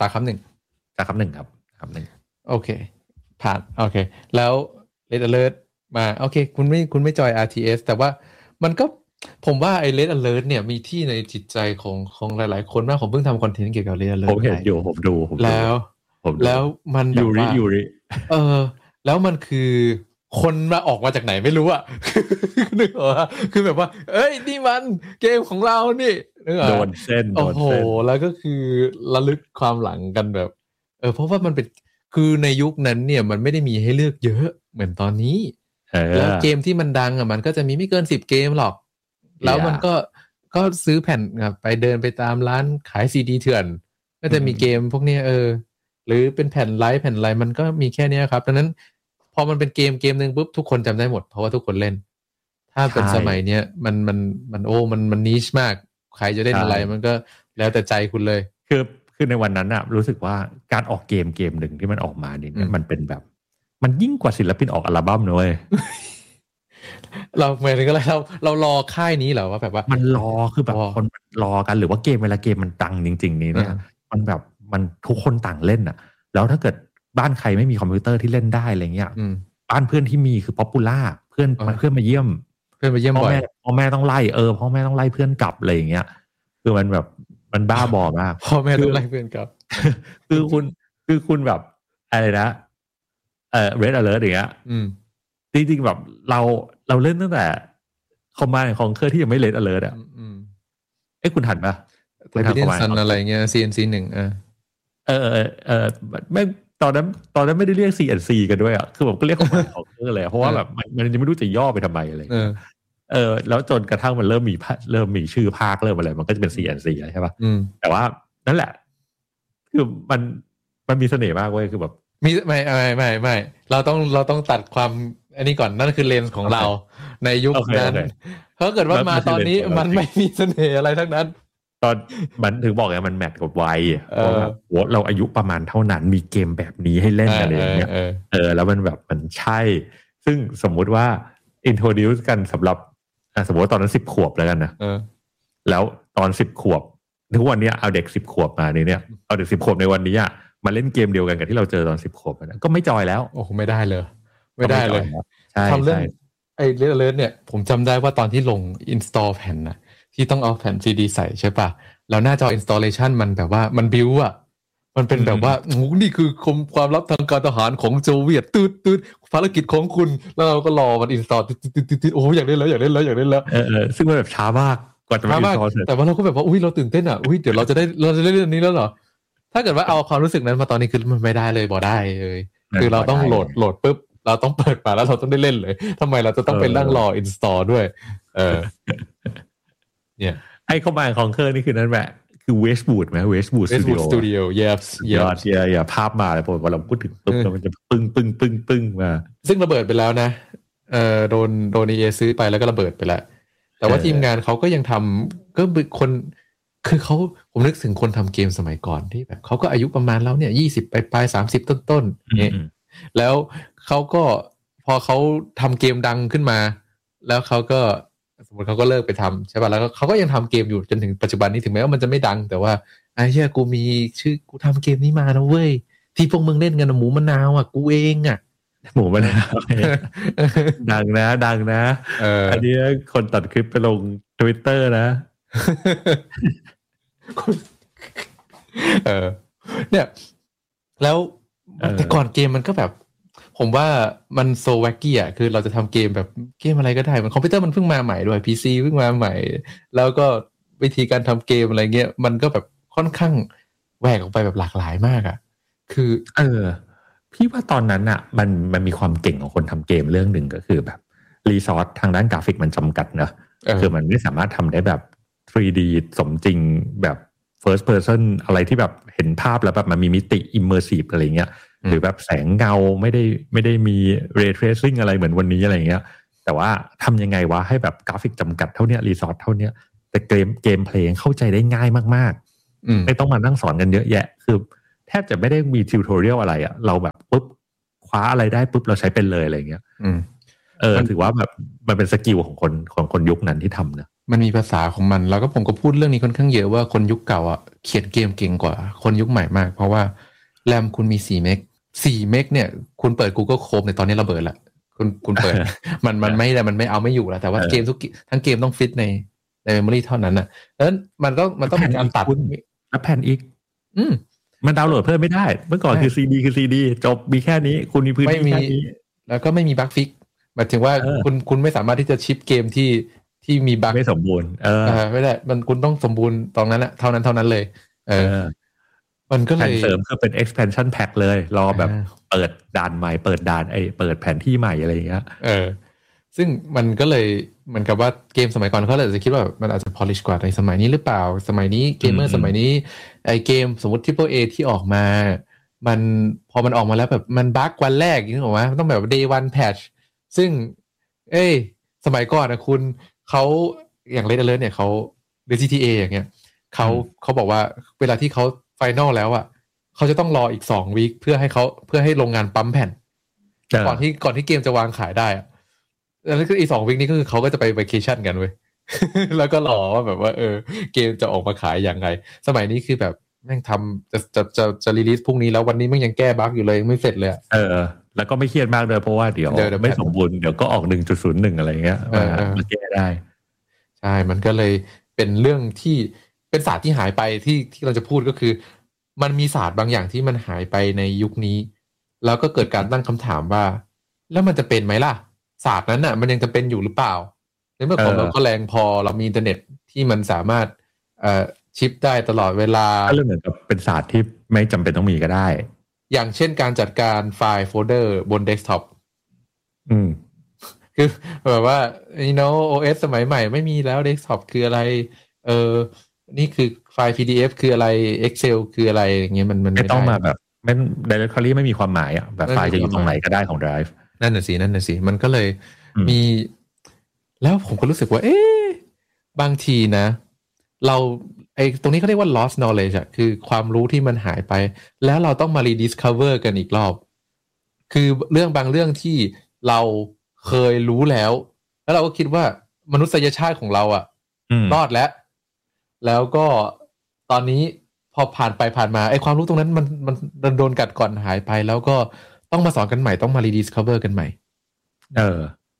โอเคผ่านโอเคแล้ว Red Alert มาโอเคคุณไม่จอย RTS แต่ว่ามันก็ผมว่าไอ้ Red Alert เนี่ยมีที่ในจิตใจของหลายๆคนมากผมเพิ่งทำคอนเทนต์เกี่ยวกับ Red Alert ผมเห็นอยู่ผมดูแล้วมันแบบว่าแล้วมันคือคนมาออกมาจากไหนไม่รู้อ่ะนึกออกคือแบบว่าเอ้ยนี่มันเกมของเรานี่โดนเส้นโอ้โหแล้วก็คือระลึกความหลังกันแบบเพราะว่ามันเป็นคือในยุคนั้นเนี่ยมันไม่ได้มีให้เลือกเยอะเหมือนตอนนี้แล้วเกมที่มันดังอ่ะมันก็จะมีไม่เกิน10 เกมหรอกแล้วมันก็ซื้อแผ่นไปเดินไปตามร้านขายซีดีเถื่อนก็จะมีเกมพวกนี้หรือเป็นแผ่นไลฟ์แผ่นไลฟ์มันก็มีแค่นี้ครับดังนั้นพอมันเป็นเกมนึงปุ๊บทุกคนจำได้หมดเพราะว่าทุกคนเล่นถ้าเป็นสมัยเนี้ยมันนิชมากใครจะเล่นอะไรมันก็แล้วแต่ใจคุณเลยคือในวันนั้นอะรู้สึกว่าการออกเกมหนึ่งที่มันออกมาเนี่ยมันเป็นแบบมันยิ่งกว่าศิลปินออกอัลบั้มเลยเราหมายถึงอะไรเรารอค่ายนี้เหรอว่าแบบว่ามันรอคือแบบคนรอกันหรือว่าเวลาเกมมันดังจริงๆนี้เนี่ยมันแบบมันทุกคนต่างเล่นอะแล้วถ้าเกิดบ้านใครไม่มีคอมพิวเตอร์ที่เล่นได้อะไรเงี้ยบ้านเพื่อนที่มีคือป๊อปปูล่าเพื่อนมาเยี่ยมบ่อยพ่อแม่ต้องไล่พ่อแม่ต้องไล่เพื่อนกลับอะไรอย่างเงี้ยคือมันแบบมันบ้าบอมากพ่อแม่ต้องไล่เพื่อนกลับคือคุณแบบอะไรนะRed Alert อย่างเงี้ยจริงๆแบบเราเล่นตั้งแต่คอมมานด์ของเครื่องที่ยังไม่ Red Alert อ่ะคุณทันปะคุณทันคอมมานด์อะไรเงี้ย CNC 1 ไม่ตอนนั้นไม่ได้เรียก CNC กันด้วยอ่ะคือผมก็เรียกของเครื่องเลยเพราะว่าแบบมันยังไม่รู้จะย่อไปทำไมอะไรแล้วจนกระทั่งมันเริ่มมีชื่อภาคเริ่มอะไรมันก็จะเป็น CNC ใช่ป่ะแต่ว่านั่นแหละคือมันมีเสน่ห์มากเว้ยคือแบบมีไม่เราต้องตัดความอันนี้ก่อนนั่นคือเลนส์ของเราในยุคนั้นเพราะเกิดว่ามาตอนนี้มันไม่มีเสน่ห์อะไรทั้งนั้นตอนมันถึงบอกไงมันแมทกับวัยเราอายุประมาณเท่านั้นมีเกมแบบนี้ให้เล่นอะไรอย่างเงี้ยแล้วมันแบบมันใช่ซึ่งสมมุติว่า introduce กันสำหรับสมมติว่าตอนนั้น10 ขวบแล้วกันนะแล้วตอน10 ขวบทุกวันนี้เอาเด็ก10 ขวบมาเนี่ยเอาเด็ก10 ขวบในวันนี้มาเล่นเกมเดียวกันกับที่เราเจอตอน10 ขวบก็ไม่จอยแล้วโอ้ไม่ได้เลยทำไอ้ Red Alert เนี่ยผมจำได้ว่าตอนที่ลง install แผ่นนะที่ต้องเอาแผ่น CD ใส่ใช่ป่ะแล้วหน้าจอ installation มันแบบว่ามันบิ้วอ่ะมันเป็นแบบว่าโอ้นี่คือความลับทางการทหารของโซเวียตตืดภารกิจของคุณแล้วเราก็รอมัน install ตืดโอ้อยากเล่นแล้วซึ่งมันแบบช้ามากกว่าจะมา install เสร็จแต่ว่าเราก็แบบว่าอุ้ยเราตื่นเต้นอ่ะอุ้ยเดี๋ยวเราจะได้เล่นอันนี้แล้วเหรอถ้าเกิดว่าเอาความรู้สึกนั้นมาตอนนี้คือมันไม่ได้เลยบ่ได้เลยคือเราต้องโหลดปุ๊บเราต้องเปิดมาแล้วเราต้องได้เล่นเลยทำไมเราจะต้องไปนั่งรอ install ด้วยเนี่ยไอ้เข้ามาของเครื่องนี่คือนั่นแหละคือ Westwood ไหม Westwood Studio yes อย่าภาพมาเลยพอเราพูดถึงปุ๊บมันจะปึ้งมาซึ่งระเบิดไปแล้วนะโดน EA ซื้อไปแล้วก็ระเบิดไปแล้วแต่ว่าทีมงานเขาก็ยังทำก็คนคือเขาผมนึกถึงคนทำเกมสมัยก่อนที่แบบเขาก็อายุประมาณแล้วเนี่ย20ปลาย30ต้นเนี่ยแล้วเขาก็พอเขาทำเกมดังขึ้นมาแล้วเขาก็สมมติเขาก็เลิกไปทำใช่ป่ะแล้วเขาก็ยังทำเกมอยู่จนถึงปัจจุบันนี้ถึงแม้ว่ามันจะไม่ดังแต่ว่าไอ้เหี้ยกูมีชื่อกูทำเกมนี้มานะเว้ยที่พวกมึงเล่นกันหมูมะนาวอ่ะกูเองอ่ะหมูมะนาวดังนะอันนี้คนตัดคลิปไปลง Twitter นะเนี่ยแล้วแต่ก่อนเกมมันก็แบบผมว่ามันโซแวกกี้อ่ะคือเราจะทำเกมแบบเกมอะไรก็ได้มันคอมพิวเตอร์มันเพิ่งมาใหม่ด้วย PC เพิ่งมาใหม่แล้วก็วิธีการทำเกมอะไรเงี้ยมันก็แบบค่อนข้างแหวกออกไปแบบหลากหลายมากอ่ะคือพี่ว่าตอนนั้นอ่ะมันมีความเก่งของคนทำเกมเรื่องหนึ่งก็คือแบบรีซอสทางด้านกราฟิกมันจำกัดเนอะคือมันไม่สามารถทำได้แบบ 3D สมจริงแบบ first person อะไรที่แบบเห็นภาพแล้วแบบมันมีมิติ immersive อะไรเงี้ยหรือแบบแสงเงาไม่ได้มี ray tracing อะไรเหมือนวันนี้อะไรเงี้ยแต่ว่าทำยังไงวะให้แบบกราฟิกจำกัดเท่านี้รีซอสเท่านี้แต่เกมเพลงเข้าใจได้ง่ายมากๆไม่ต้องมานั่งสอนกันเยอะแยะคือแทบจะไม่ได้มีทิวทอเรียลอะไรอะเราแบบปุ๊บคว้าอะไรได้ปุ๊บเราใช้เป็นเลยอะไรเงี้ยถือว่าแบบมันเป็นสกิลของคนยุคนั้นที่ทำนะมันมีภาษาของมันแล้วก็ผมก็พูดเรื่องนี้ค่อนข้างเยอะว่าคนยุคเก่าอ่ะเขียนเกมเก่งกว่าคนยุคใหม่มากเพราะว่าแรมคุณมี4 เมก4 เมกเนี่ยคุณเปิด Google Chrome ในตอนนี้ระเบิดละคุณเปิด มันไม่เอาไม่อยู่แล้วแต่ว่าเกมทั้งเกมต้องฟิตในเมมโมรีเท่านั้นน่ะแล้วมันต้องมีการตัดแล้วแผ่นอีกมันดาวน์โหลดเพิ่มไม่ได้เมื่อก่อนคือ CD จบมีแค่นี้คุณมีพื้นที่แค่นี้แล้วก็ไม่มีบั๊กฟิกหมายถึงว่าคุณไม่สามารถที่จะชิปเกมที่มีบั๊กไม่สมบูรณ์ไม่ได้มันคุณต้องสมบูรณ์ตรงนั้นน่ะเท่านั้นเลยมันก็เลยเสริมคือเป็น expansion pack เลยรอแบบเปิดด่านใหม่เปิดด่านเปิดแผนที่ใหม่อะไรอย่างเงี้ยซึ่งมันก็เลยเหมือนกับว่าเกมสมัยก่อนเขาอาจจะคิดว่ามันอาจจะ polish กว่าในสมัยนี้หรือเปล่าสมัยนี้เกมเมอร์สมัยนี้ไอเกมสมมติ Triple A ที่ออกมามันพอมันออกมาแล้วแบบมันบั๊กวันแรกนึกออกไหมมันต้องแบบ day one patch ซึ่งสมัยก่อนนะคุณเขาอย่าง Red Alert เนี่ยเขาหรือ GTA อย่างเงี้ยเขาบอกว่าเวลาที่เขาไฟนอลแล้วอ่ะเขาจะต้องรออีก2 วีคเพื่อให้โรงงานปั๊มแผ่นก่อนที่เกมจะวางขายได้อ่ะแล้วก็อีก2 วีคนี้ก็คือเขาก็จะไป vacation กันเว้ย แล้วก็รอว่าแบบว่าเกมจะออกมาขายยังไงสมัยนี้คือแบบแม่งทำจะรีลีสพรุ่งนี้แล้ววันนี้แม่งยังแก้บั๊กอยู่เลยไม่เสร็จเลยแล้วก็ไม่เครียดมากเลยเพราะว่าเดี๋ยวไม่สมบูรณ์เดี๋ยวก็ออก 1.01 อะไรเงี้ยมาแก้ได้ใช่มันก็เลยเป็นเรื่องที่เป็นศาสตร์ที่หายไปที่เราจะพูดก็คือมันมีศาสตร์บางอย่างที่มันหายไปในยุคนี้แล้วก็เกิดการตั้งคำถามว่าแล้วมันจะเป็นไหมล่ะศาสตร์นั้นน่ะมันยังจะเป็นอยู่หรือเปล่าในเมื่อของเราก็แรงพอเรามีอินเทอร์เน็ตที่มันสามารถชิปได้ตลอดเวลาก็เหมือนกับเป็นศาสตร์ที่ไม่จำเป็นต้องมีก็ได้อย่างเช่นการจัดการไฟล์โฟลเดอร์บนเดสก์ท็อปคือแบบว่าOS สมัยใหม่ไม่มีแล้วเดสก์ท็อปคืออะไรนี่คือไฟล์ PDF คืออะไร Excel คืออะไรอย่างเงี้ยมันไม่ต้องมาแบบไม่ directory ไม่มีความหมายอ่ะแบบไฟล์จะอยู่ตรงไหนก็ได้ของ drive นั่นน่ะสิมันก็เลยมีแล้วผมก็รู้สึกว่าบางทีนะเราตรงนี้เขาเรียกว่า lost knowledge อะคือความรู้ที่มันหายไปแล้วเราต้องมา rediscover กันอีกรอบคือเรื่องบางเรื่องที่เราเคยรู้แล้วเราก็คิดว่ามนุษยชาติของเราอะรอดแล้วก็ตอนนี้พอผ่านไปผ่านมาความรู้ตรงนั้นมันโดนกัดก่อนหายไปแล้วก็ต้องมาสอนกันใหม่ต้องมา rediscover กันใหม่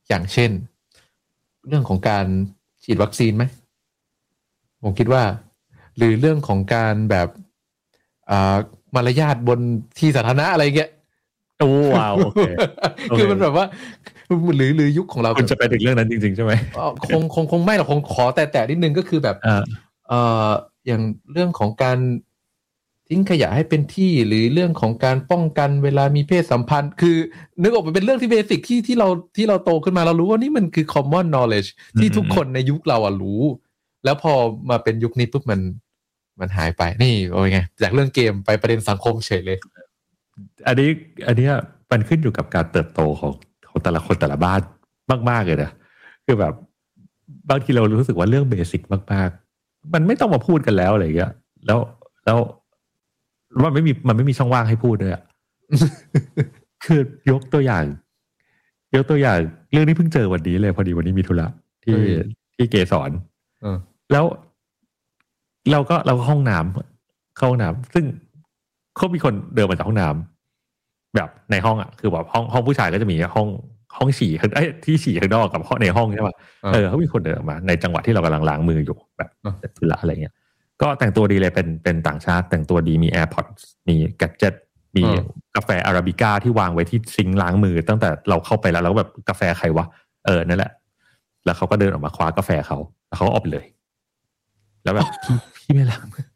อย่างเช่นเรื่องของการฉีดวัคซีนไหมผมคิดว่าหรือเรื่องของการแบบมารยาทบนที่สาธารณะอะไรเงี้ยโอ้ว้าวโอเคคือมันแบบว่าหรือยุคของเราคุณจะไปถึงเรื่องนั้นจริงๆใช่ไหมคงไม่หรอกคงขอแต่นิดนึงก็คือแบบอย่างเรื่องของการทิ้งขยะให้เป็นที่หรือเรื่องของการป้องกันเวลามีเพศสัมพันธ์คือนึกออกมาเป็นเรื่องที่เบสิกที่เราโตขึ้นมาเรารู้ว่านี่มันคือ common knowledge ที่ทุกคนในยุคเรารู้ แล้วพอมาเป็นยุคนี้ปุ๊บมันหายไปนี่โอ้ยไงจากเรื่องเกมไปประเด็นสังคมเฉยเลยอันนี้มันขึ้นอยู่กับการเติบโตของแต่ละคนแต่ละบ้านมากๆเลยนะคือแบบบางทีเรารู้สึกว่าเรื่องเบสิกมากๆมันไม่ต้องมาพูดกันแล้วอะไรอย่างเงี้ยแล้วมันไม่มีช่องว่างให้พูดด้วยอ่ะ คือยกตัวอย่างเรื่องนี้เพิ่งเจอวันนี้เลยพอดีวันนี้มีธุระที่เกสรแล้วเราก็เข้าห้องน้ำซึ่งเขามีคนเดินมาจากห้องน้ำแบบในห้องอ่ะคือแบบห้องผู้ชายก็จะมีห้องฉี่ที่ฉี่ข้างนอกกับห้องในห้องใช่ป่ะเขามีคนเดินมาในจังหวะที่เรากำลังล้างมืออยู่แบบธุระอะไรเงี้ยก็แต่งตัวดีเลยเป็นต่างชาติแต่งตัวดีมี AirPods มีแกดเจ็ตมีกาแฟอาราบิก้าที่วางไว้ที่ซิงค์ล้างมือตั้งแต่เราเข้าไปแล้วเราก็แบบกาแฟใครวะนั่นแหละแล้วเขาก็เดินออกมาคว้ากาแฟเขาแล้วเขาก็ออกไปเลยแล้วแบบพี่ไม่ล้างมือ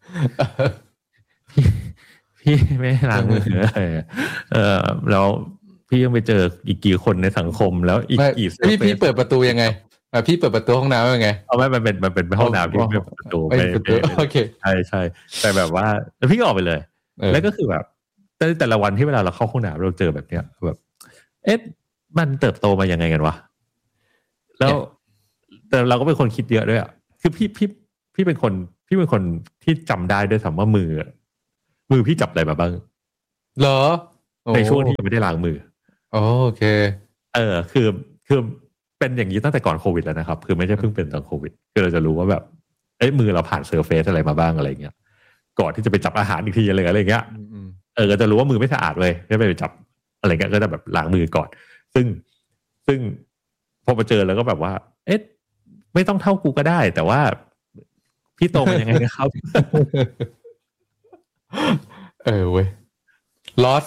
พี่ไม่ล้างมือแล้วพี่ยังไปเจออีกกี่คนในสังคมแล้วอีกกี่พี่เปิดประตูยังไงพี่เปิดประตูห้องน้ำยังไงไม่มันเป็นห้องน้ำที่ไม่เปิดประตูไม่โอเคใช่แต่แบบว่าแล้วพี่ก็ออกไปเลยแล้วก็คือแบบแต่ละวันที่เวลาเราเข้าห้องน้ำเราเจอแบบเนี้ยแบบมันเติบโตมายังไงกันวะแล้วแต่เราก็เป็นคนคิดเยอะด้วยอ่ะคือพี่เป็นคนที่จำได้ด้วยซ้ำว่ามือพี่จับอะไรมาบ้างเหรอในช่วงที่ยังไม่ได้ล้างมือโอเคคือเป็นอย่างนี้ตั้งแต่ก่อนโควิดแล้วนะครับคือไม่ใช่เพิ่งเป็นตอนโควิดคือเราจะรู้ว่าแบบมือเราผ่านเซอร์เฟซอะไรมาบ้างอะไรเงี้ยก่อนที่จะไปจับอาหารอีกทีอะไรเงี้ยก็จะรู้ว่ามือไม่สะอาดเลยไม่ไปจับอะไรเงี้ยก็จะแบบล้างมือก่อนซึ่งพอมาเจอแล้วก็แบบว่าไม่ต้องเท่ากูก็ได้แต่ว่าพี่โตมันยังไงนะครับเว้ย lost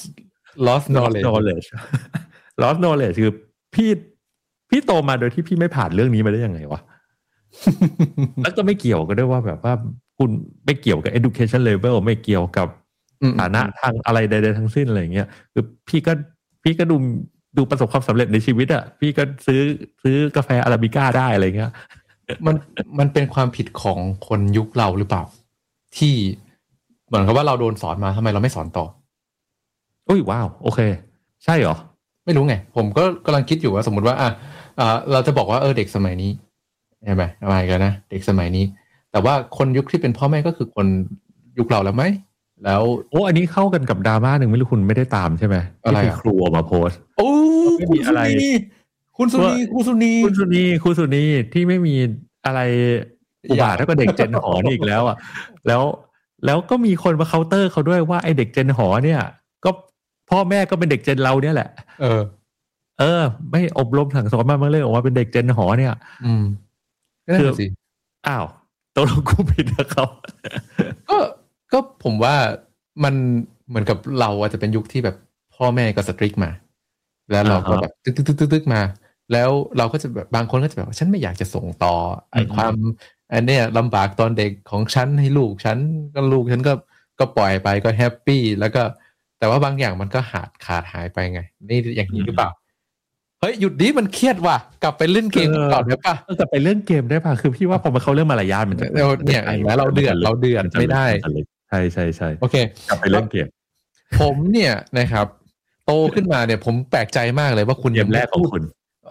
knowledge lost knowledge คือพี่โตมาโดยที่พี่ไม่ผ่านเรื่องนี้มาได้ยังไงวะ แล้วก็ไม่เกี่ยวก็ด้วยว่าแบบว่าคุณไม่เกี่ยวกับ education level ไม่เกี่ยวกับฐานะทางอะไรใดๆทั้งสิ้นอะไรอย่างเงี้ยคือพี่ก็ดูประสบความสำเร็จในชีวิตอ่ะพี่ก็ซื้อกาแฟอาราบิก้าได้อะไรเงี้ยมันเป็นความผิดของคนยุคเราหรือเปล่าที่เหมือนกับว่าเราโดนสอนมาทำไมเราไม่สอนต่ออุ้ยว้าวโอเคใช่เหรอไม่รู้ไงผมก็กำลังคิดอยู่ว่าสมมติว่าเราจะบอกว่าเด็กสมัยนี้ใช่ไหมอะไรกันนะเด็กสมัยนี้แต่ว่าคนยุคที่เป็นพ่อแม่ก็คือคนยุคเราแล้วไหมแล้วอันนี้เข้ากันกับดราม่าหนึ่งไม่รู้คุณไม่ได้ตามใช่ไหมอะไรครูออกมาโพสไม่มีอะไรคุณสุนีที่ไม่มีอะไรอุบาทเท่ากับเด็กเจนหอนี่อีกแล้วอ่ะแล้วก็มีคนมาเคาน์เตอร์เขาด้วยว่าไอเด็กเจนหอเนี่ยก็พ่อแม่ก็เป็นเด็กเจนเราเนี่ยแหละไม่อบรมสั่งสอนมาเลยออกมาเป็นเด็กเจนหอเนี่ยคืออ้าวตัวเรากูผิดนะเขาก็ผมว่ามันเหมือนกับเราอาจจะเป็นยุคที่แบบพ่อแม่ก็สตริกมาแล้วเราก็แบบตึกมาแล้วเราก็จะแบบบางคนก็จะแบบฉันไม่อยากจะส่งต่อไอ้ความอันเนี้ยลำบากตอนเด็กของฉันให้ลูกฉันก็ปล่อยไปก็แฮปปี้แล้วก็แต่ว่าบางอย่างมันก็ขาดหายไปไงนี่อย่างนี้หรือเปล่าเฮ้ยหยุดดิมันเครียดว่ะกลับไปเล่นเกมก่อนได้ป่ะกลับไปเล่นเกมได้ป่ะคือพี่ว่าพอมาเข้าเรื่องมารยาทมันจะเนี่ยแล้วเราเดือดไม่ได้ใช่โอเคกลับไปเล่นเกมผมเนี่ยนะครับโตขึ้นมาเนี่ยผมแปลกใจมากเลยว่าคุณเกมแรกของคุณ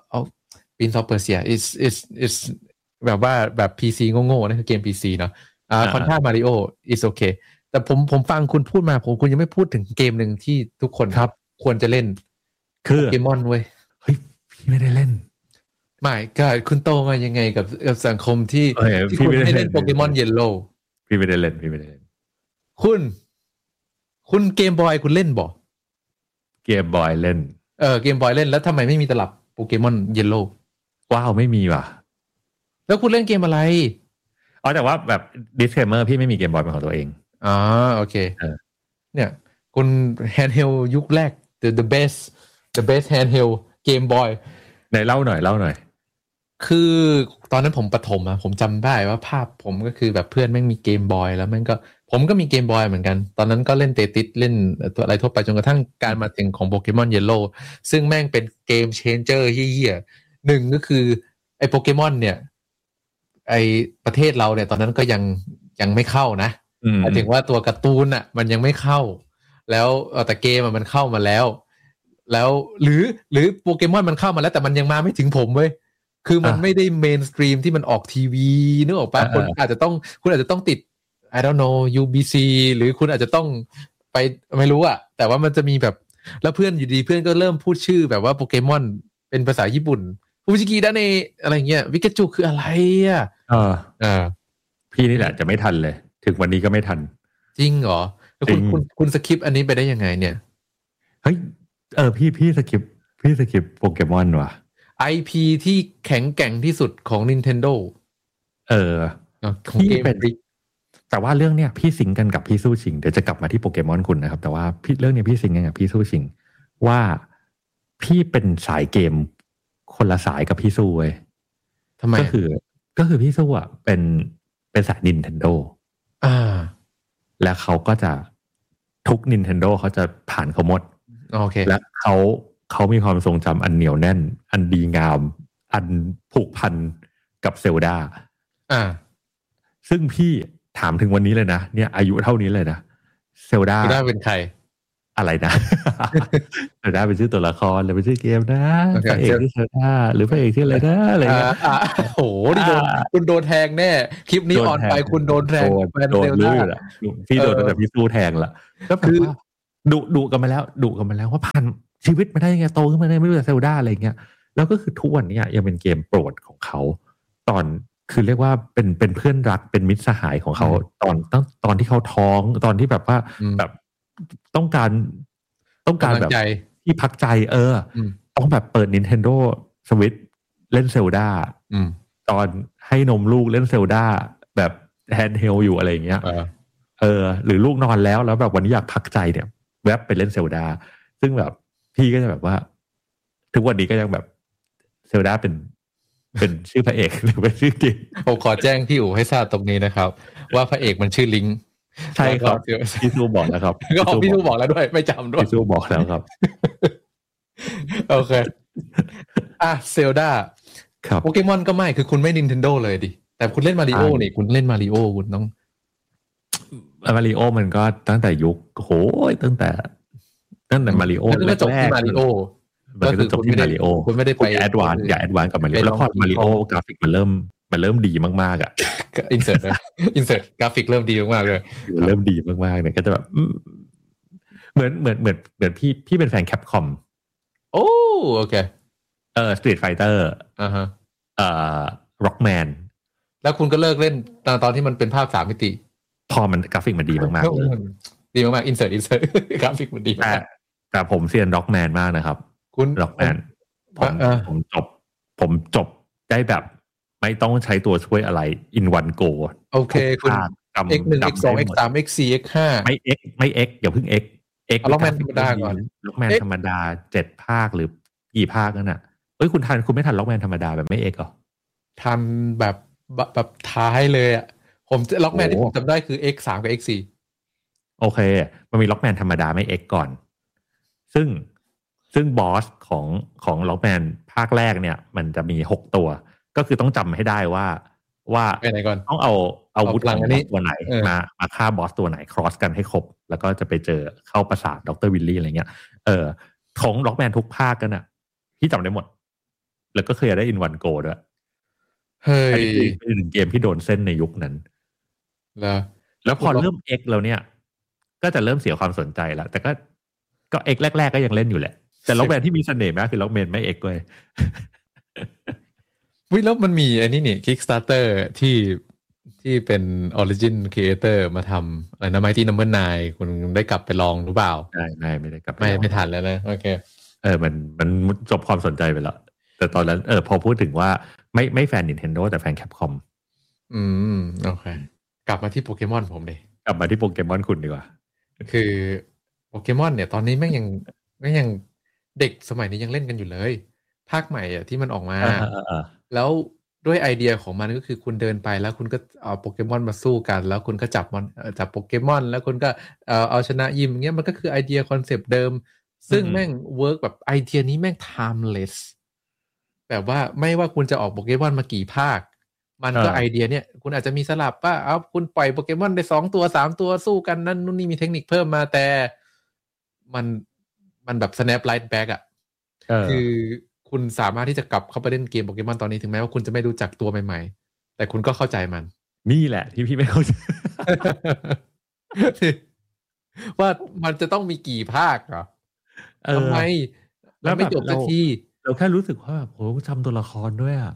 Prince of Persia is แบบว่าแบบ PC โง่ๆนะคือเกม PC เนาะContra Mario is okay แต่ผมฟังคุณพูดมาคุณยังไม่พูดถึงเกมหนึ่งที่ทุกคนครับควรจะเล่นคือโปเกมอนเว้ยเฮ้ยพี่ไม่ได้เล่นไม่ก็คุณโตมายังไงกับสังคมที่คุณไม่เล่นโปเกมอนเยลโล่พี่ไม่ได้เล่นคุณเกมบอยคุณเล่นบ่เกมบอยเล่นเกมบอยเล่นแล้วทำไมไม่มีตลับโปโปเกมอนเยลโล่ว้าวไม่มีว่ะแล้วคุณเล่นเกมอะไรแต่ว่าแบบ disclaimer พี่ไม่มีเกมบอยเป็นของตัวเองอ๋อโอเคเนี่ยคุณ handheld ยุคแรก the best handheld Game Boy ไหนเล่าหน่อยคือตอนนั้นผมประถมผมจำได้ว่าภาพผมก็คือแบบเพื่อนแม่งมีเกมบอยแล้วแม่งก็ผมก็มีเกมบอยเหมือนกันตอนนั้นก็เล่นเตติสเล่นตัวอะไรทั่วไปจนกระทั่งการมาถึงของโปเกมอนเยลโล่ซึ่งแม่งเป็นเกมเชนเจอร์เหี้ยๆหนึ่งก็คือไอ้โปเกมอนเนี่ยไอ้ประเทศเราเนี่ยตอนนั้นก็ยังไม่เข้านะหมายถึงว่าตัวการ์ตูนมันยังไม่เข้าแล้วแต่เกมมันเข้ามาแล้วหรือโปเกมอนมันเข้ามาแล้วแต่มันยังมาไม่ถึงผมเว้ยคือมันไม่ได้เมนสตรีมที่มันออกทีวีนึกออกปะคุณอาจจะต้องติด I don't know UBC หรือคุณอาจจะต้องไปไม่รู้แต่ว่ามันจะมีแบบแล้วเพื่อนอยู่ดีเพื่อนก็เริ่มพูดชื่อแบบว่าโปเกมอนเป็นภาษาญี่ปุ่นฟูจิกิดาเนอะไรเงี้ยวิกาจูคืออะไรพี่นี่แหละจะไม่ทันเลยถึงวันนี้ก็ไม่ทันจริงเหรอแล้วคุณสคิปอันนี้ไปได้ยังไงเนี่ยเฮ้ยพี่สคิปโปเกมอนว่ะ IP ที่แข็งแกร่งที่สุดของ Nintendo ของเกมแต่ว่าเรื่องเนี้ยพี่สิงกันกับพี่สู้ชิงเดี๋ยวจะกลับมาที่โปเกมอนคุณนะครับแต่ว่าเรื่องนี้พี่สิงกันกับพี่สู้ชิงว่าพี่เป็นสายเกมคนละสายกับพี่สู้เว้ยทำไมก็คือพี่สู้เป็นสาย Nintendo แล้วเขาก็จะทุก Nintendo เขาจะผ่านเขาหมดโอเคและเขามีความทรงจำอันเหนียวแน่นอันดีงามอันผูกพันกับเซลดาซึ่งพี่ถามถึงวันนี้เลยนะเนี่ยอายุเท่านี้เลยนะเซลดาเป็นใครอะไรนะ เซลดาเป็นชื่อตัวละครหรือเป็นชื่อเกมนะพระเอกที่เซลดาหรือพระเอกที่อะไรนะอะไรเงี้ยโอ้โหนี่คุณโดนแทงแน่คลิปนี้ออนไปคุณโดนแทงโดนลื้อละพี่โดนตั้งแต่พี่สู้แทงละก็คือดุกันมาแล้วว่าผ่านชีวิตมาได้ยังไงโตขึ้นมาได้ไม่รู้จักเซลดาอะไรเงี้ยแล้วก็คือทุกวันนี้ยังเป็นเกมโปรดของเขาคือเรียกว่าเป็นเพื่อนรักเป็นมิตรสหายของเขาตอนที่เขาท้องตอนที่แบบว่าแบบต้องการแบบที่พักใจต้องแบบเปิด Nintendo Switch เล่นเซลดาตอนให้นมลูกเล่นเซลดาแบบแฮนด์เฮลอยู่อะไรอย่างเงี้ยหรือลูกนอนแล้วแบบวันนี้อยากพักใจเนี่ยแวบไปเล่นเซลดาซึ่งแบบพี่ก็จะแบบว่าทุกวันนี้ก็ยังแบบเซลดาเป็นชื่อพระเอกหรือเป็นชื่อเกมผมขอแจ้งพี่อู๋ให้ทราบตรงนี้นะครับว่าพระเอกมันชื่อลิงใช่ครับพี่ซูบอกแล้วครับก็พี่ซูบอกแล้วด้วยไม่จำด้วยพี่ซูบอกแล้วครับโอเคเซลดาโปเกมอนก็ไม่คือคุณไม่ Nintendo เลยดิแต่คุณเล่นมาริโอนี่คุณเล่นมาริโอคุณต้องมาริโอมันก็ตั้งแต่ยุคโหตั้งแต่มาริโอแล้วจบที่มาริโอก็คือจบที่มาริโอคุณไม่ได้ไปแอดวานซ์กับมาริโอแล้วพอมาริโอกราฟิกมันเริ่มดีมากอินเสิร์ตกราฟิกเริ่มดีมากเลยเริ่มดีมากๆเนี่ยก็จะแบบเหมือนพี่เป็นแฟนแคปคอมโอเคสตรีทไฟเตอร์ร็อกแมนแล้วคุณก็เลิกเล่นตอนที่มันเป็นภาพ3 มิติพอมันกราฟิกมันดีมากๆดีมากๆอินเสิร์ตกราฟิกมันดีแต่ผมเซียนร็อกแมนมากนะครับคุณร็อกแมนผมจบได้แบบไม่ต้องใช้ตัวช่วยอะไร in one go โอเคคุณ x1 x2 x3 x4 x5 ไม่ x อย่าเพิ่ง x ล็อกแมนธรรมดาก่อนล็อกแมนธรรมดา7 ภาคหรือกี่ภาคนั่นน่ะคุณไม่ทันล็อกแมนธรรมดาแบบไม่ x หรอทันแบบท้ายเลยผมล็อกแมนที่ผมจำได้คือ x3 กับ x4 โอเคมันมีล็อกแมนธรรมดาไม่ x ก่อนซึ่งบอสของล็อกแมนภาคแรกเนี่ยมันจะมี6 ตัวก็คือต้องจำให้ได้ว่าต้องเอาอาวุธของตัวไหนมาฆ่าบอสตัวไหนครอสกันให้ครบแล้วก็จะไปเจอเข้าปราสาทดร.วิลลี่อะไรเงี้ยของล็อกแมนทุกภาคกันน่ะพี่จำได้หมดแล้วก็เคยได้อินวันโกด้วยเป็น1 เกมที่โดนเส้นในยุคนั้นแล้วพอเริ่ม X แล้วเนี่ยก็จะเริ่มเสียความสนใจแล้วแต่ก็ X แรกๆก็ยังเล่นอยู่แหละแต่ล็อกแมนที่มีเสน่ห์มากคือล็อกแมนไม่ X เลยแล้วมันมีไอ้นี่ Kickstarter ที่เป็น Origin Creator มาทำอะไรนะ Mighty Number 9คุณได้กลับไปลองหรือเปล่าไม่ได้กลับไม่ทันแล้วนะโอเคมันจบความสนใจไปแล้วแต่ตอนนั้นพอพูดถึงว่าไม่แฟน Nintendo แต่แฟน Capcom โอเคกลับมาที่โปเกมอนผมเลยกลับมาที่โปเกมอนคุณดีกว่าคือโปเกมอนเนี่ยตอนนี้แม่งยังเด็กสมัยนี้ยังเล่นกันอยู่เลยภาคใหม่ที่มันออกมาแล้วด้วยไอเดียของมันก็คือคุณเดินไปแล้วคุณก็เอาโปเกมอนมาสู้กันแล้วคุณก็จับโปเกมอนแล้วคุณก็เอาชนะยิมเงี้ยมันก็คือไอเดียคอนเซปต์เดิมซึ่งแม่งเวิร์กแบบไอเดียนี้แม่ง timeless แบบว่าไม่ว่าคุณจะออกโปเกมอนมากี่ภาคมันก็ไอเดียเนี่ยคุณอาจจะมีสลับว่าเอาคุณปล่อยโปเกมอนได้2ตัว3ตัวสู้กันนั่นนู่นนี่มีเทคนิคเพิ่มมาแต่มันแบบ snap right back อ่ะคือคุณสามารถที่จะกลับเข้าไปเล่นเกมโปเกมอนตอนนี้ถึงแม้ว่าคุณจะไม่รู้จักตัวใหม่ๆแต่คุณก็เข้าใจมันนี่แหละที่พี่ไม่เข้าใจว่ามันจะต้องมีกี่ภาคเหรอทำไมแล้วไม่จบสักทีเราแค่รู้สึกว่าโหจำตัวละครด้วยอ่ะ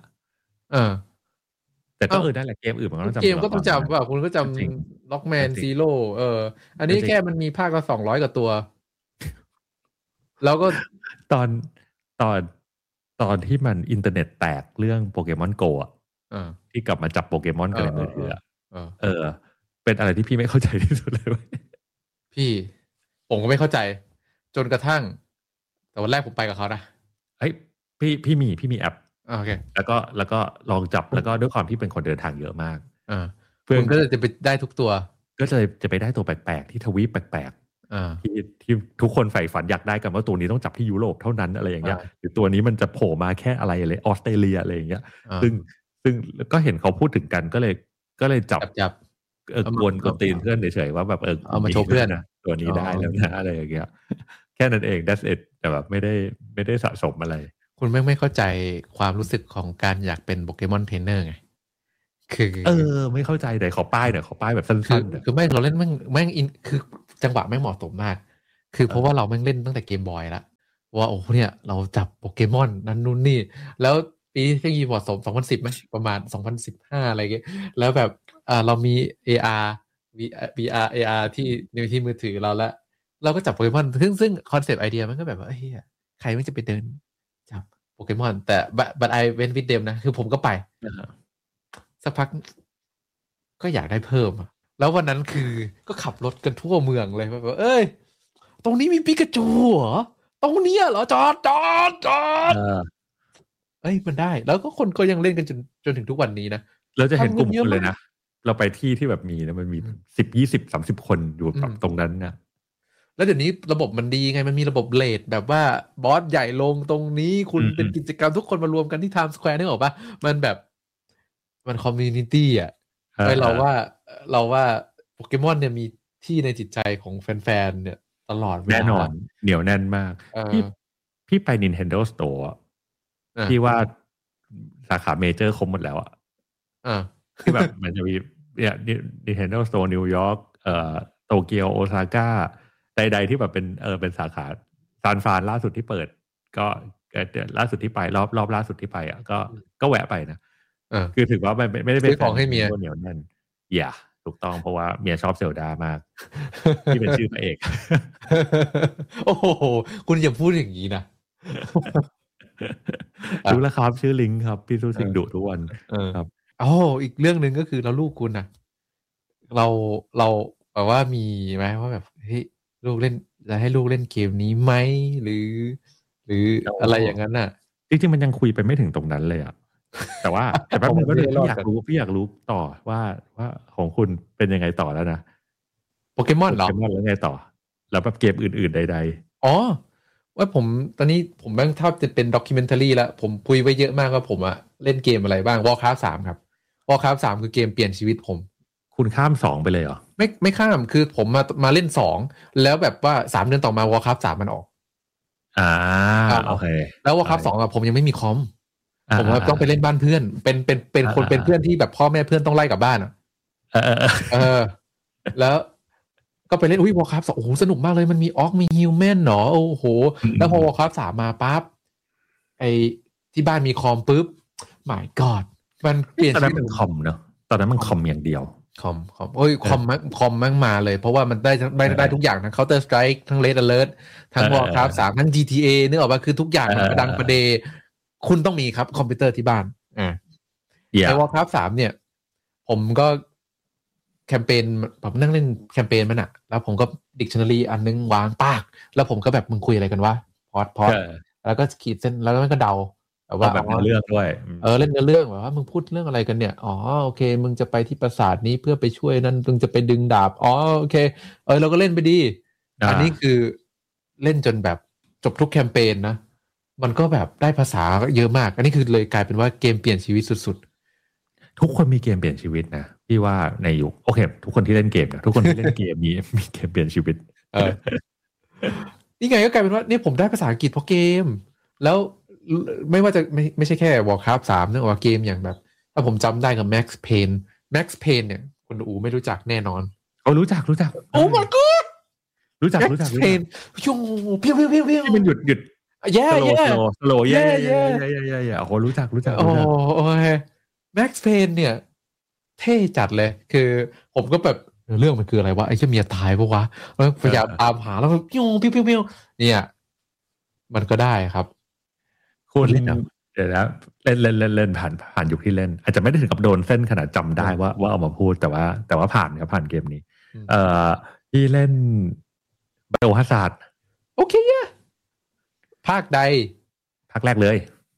แต่ก็ได้แหละเกมอื่นมันก็ต้องจำเกมก็ต้องจำว่าคุณก็จำล็อกแมนซีโร่อันนี้แค่มันมีภาคละ200กว่าตัวแล้วก็ตอนที่มันอินเทอร์เน็ตแตกเรื่องโปเกมอนโกอ่ะที่กลับมาจับโปเกมอนกันในมือถือเป็นอะไรที่พี่ไม่เข้าใจที่สุดเลยพี่ผมก็ไม่เข้าใจจนกระทั่งแต่วันแรกผมไปกับเขานะเฮ้ยพี่มีแอปโอเคแล้วก็ลองจับแล้วก็ด้วยความที่เป็นคนเดินทางเยอะมากเพื่อนก็จะไปได้ทุกตัวก็จะไปได้ตัวแปลกๆที่ทวีปแปลกๆที่ทุกคนใฝ่ฝันอยากได้กันว่าตัวนี้ต้องจับที่ยุโรปเท่านั้นอะไรอย่างเงี้ยหรือตัวนี้มันจะโผล่มาแค่อะไรเลยออสเตรเลียอะไรอย่างเงี้ยซึ่งก็เห็นเขาพูดถึงกันก็เลยจับกวนตีนเพื่อนเฉยๆว่าแบบเอามาโชว์เพื่อนนะตัวนี้ได้แล้วนะอะไรอย่างเงี้ยแค่นั้นเอง that's it แต่แบบไม่ได้สะสมอะไรคุณไม่เข้าใจความรู้สึกของการอยากเป็นโปเกมอนเทรนเนอร์ไงคือไม่เข้าใจแต่ขอป้ายหน่อยขอป้ายแบบสั้นๆคือไม่เราเล่นแม่งอินคือจังหวะแม่งเหมาะสมมากคือเพราะว่าเราแม่งเล่นตั้งแต่เกมบอยแล้วว่าโอ้เนี่ยเราจับโปเกมอนนั่นนู่นนี่แล้วปีที่เหมาะสม2010มั้ยประมาณ2015อะไรเงี้ยแล้วแบบเรามี AR VR AR ที่มือถือเราแล้วเราก็จับโปเกมอนซึ่งคอนเซปต์ไอเดียมันก็แบบว่าเฮ้ยใครไม่จะไปเดินจับโปเกมอนแต่ but I went with them นะคือผมก็ไปสักพักก็อยากได้เพิ่มแล้ววันนั้นคือก็ขับรถกันทั่วเมืองเลยแบบเอ้ยตรงนี้มีปิกาจูเหรอตรงนี้เหรอจอดเอ้ยมันได้แล้วก็คนก็ยังเล่นกันจนถึงทุกวันนี้นะเราจะเห็นกลุ่มคนเลยนะเราไปที่แบบมีนะมันมี10 20 30คนอยู่แบบตรงนั้นนะแล้วเดี๋ยวนี้ระบบมันดีไงมันมีระบบเลทแบบว่าบอสใหญ่ลงตรงนี้คุณเป็นกิจกรรมทุกคนมารวมกันที่ไทม์สแควร์นึกออกปะมันแบบมันคอมมูนิตี้อ่ะเราว่าโปเกมอนเนี่ยมีที่ในจิตใจของแฟนๆเนี่ยตลอดแน่นอนเหนียวแน่นมากพี่ไป Nintendo Store ที่ว่าสาขาเมเจอร์ครบหมดแล้วอ่ะที่แบบมันจะมีเนี่ย Nintendo Store นิวยอร์กโตเกียวโอซาก้าใดๆที่แบบเป็นสาขาซานฟรานล่าสุดที่เปิดก็ล่าสุดที่ไปรอบล่าสุดที่ไปอ่ะก็แวะไปนะคือถือว่าไม่ได้เป็นของให้เมียเหนียวแน่นอย่าถูกต้องเพราะว่าเมียชอบเซลดามากที่เป็นชื่อพระเอกโอ้โหคุณอย่าพูดอย่างนี้นะรู้แล้วครับชื่อลิงครับพี่สู้สิงดุทุกวันครับอีกเรื่องนึงก็คือแล้วลูกคุณนะเราแบบว่ามีไหมว่าแบบเฮ้ยลูกเล่นจะให้ลูกเล่นเกมนี้ไหมหรืออะไรอย่างนั้นน่ะจริงๆมันยังคุยไปไม่ถึงตรงนั้นเลยอ่ะแต่แป๊บนึงพี่อยากรู้ต่อว่าของคุณเป็นยังไงต่อแล้วนะโปเกมอนเหรอโปเกมอนแล้วไงต่อแล้วแบบเกมอื่นๆใดๆว่าผมตอนนี้ผมแม่งถ้าจะเป็นด็อกิเมนทารีแล้วผมคุยไว้เยอะมากว่าผมอะเล่นเกมอะไรบ้าง Warcraft 3ครับ Warcraft 3คือเกมเปลี่ยนชีวิตผมคุณข้าม2ไปเลยเหรอไม่ข้ามคือผมมาเล่น2แล้วแบบว่า3เดือนต่อมา Warcraft 3มันออกโอเคแล้ว Warcraft 2อะผมยังไม่มีคอมผมต้องไปเล่นบ้านเพื่อนเป็นคนเป็นเพื่อนที่แบบพ่อแม่เพื่อนต้องไล่กลับบ้านแล้วก็ไปเล่นWarcraft 2โอ้โหสนุกมากเลยมันมีออกมีฮิวแมนเนาะโอ้โหแล้วพอWarcraft 3มาปั๊บไอที่บ้านมีคอมปุ๊บ my god มันเปลี่ยนชีวิตเป็นคอมเนาะตอนนั้นมันคอมอย่างเดียวคอมโอ้ยคอมมั่งมาเลยเพราะว่ามันได้ทุกอย่างทั้ง Counter Strike ทั้ง Red Alert ทั้ง Warcraft 3ทั้ง GTA นึกออกป่ะคือทุกอย่างมันประดังประเดคุณต้องมีครับคอมพิวเตอร์ที่บ้านใน Warcraft 3เนี่ยผมก็แคมเปญผมนั่งเล่นแคมเปญมันอะแล้วผมก็ดิกชันนารีอันนึงวางปากแล้วผมก็แบบมึงคุยอะไรกันวะพอดแล้วก็ขีดเส้นแล้วมันก็เดาแบบเรื่องด้วยเล่นเรื่องแบบว่ามึงพูดเรื่องอะไรกันเนี่ยอ๋อโอเคมึงจะไปที่ปราสาทนี้เพื่อไปช่วยนั่นมึงจะไปดึงดาบอ๋อโอเคเราก็เล่นไปดีอันนี้คือเล่นจนแบบจบทุกแคมเปญนะมันก็แบบได้ภาษาเยอะมากอันนี้คือเลยกลายเป็นว่าเกมเปลี่ยนชีวิตสุดๆทุกคนมีเกมเปลี่ยนชีวิตนะพี่ว่าในยุคโอเคทุกคนที่เล่นเกมนะทุกคนที่เล่นเกมมีเกมเปลี่ยนชีวิตนี่ไงก็กลายเป็นว่าเนี่ยผมได้ภาษาอังกฤษเพราะเกมแล้วไม่ว่าจะไม่ใช่แค่ Warcraft 3นะว่าเกมอย่างแบบถ้าผมจำได้กับ Max Payne เนี่ยคุณอูไม่รู้จักแน่นอนรู้จักโอ้ my god รู้จัก Max Payne ชุ่งเพี้ยวที่มันหยุดแย่สโลแย่โอ้โหรู้จักโอ้ย Max Payne เนี่ยเท่จัดเลยคือผมก็แบบเรื่องมันคืออะไรวะไอ้เจ้าเมียตายปะวะแล้วพยายามตามหาแล้วพิ้วเนี่ยมันก็ได้ครับคุณเดี๋ยวนะเล่นผ่านยุคที่เล่นอาจจะไม่ได้ถึงกับโดนเส้นขนาดจำได้ว่าเอามาพูดแต่ว่าผ่านครับผ่านเกมนี้ที่เล่นไบโอฮาซาร์ดโอเคภาคใดภาคแรกเลย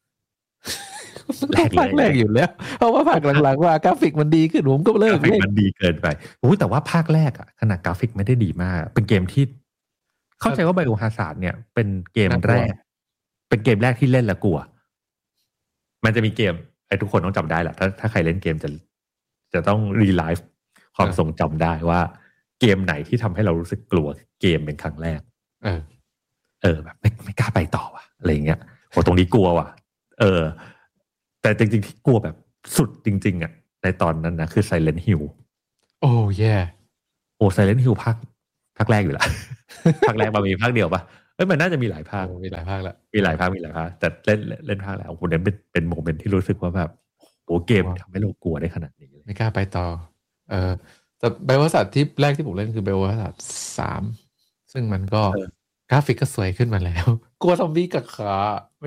ภาคแรกอยู่แล้วเพราะว่าภาคหลังๆว่ากราฟิกมันดีขึ้นผมก็เลิกกราฟิกมันดีเกินไปแต่ว่าภาคแรกอะขนาดกราฟิกไม่ได้ดีมากเป็นเกมที่เข้าใจว่าไบโอฮาซาร์ดเนี่ยเป็นเกมแรกที่เล่นแล้วกลัวมันจะมีเกมทุกคนต้องจำได้แหละถ้าใครเล่นเกมจะต้องรีไลฟ์ความทรงจำได้ว่าเกมไหนที่ทำให้เรารู้สึกกลัวเกมเป็นครั้งแรกแบบไม่กล้าไปต่อว่ะอะไรเงี้ยตรงนี้กลัวว่ะแต่จริงๆที่กลัวแบบสุดจริงๆอ่ะในตอนนั้นนะคือ Silent Hill โอ้แย่ Silent Hill ภาคแรกอยู่ละ ภาคแรกมันมีภาคเดียวปะมันน่าจะมีหลายภาคมีหลายภาคแล้วมีหลายภาคแต่เล่นภาคแล้วโอ้โหเนี่ยเป็นโมเมนต์ที่รู้สึกว่าแบบโอ้เกมทำให้เรากลัวได้ขนาดนี้ไม่กล้าไปต่อแต่ไบโอฮาซาร์ดที่แรกที่ผมเล่นคือไบโอฮาซาร์ด3ซึ่งมันก็กราฟิกก็สวยขึ้นมาแล้วกลัวซอมบี้กับขา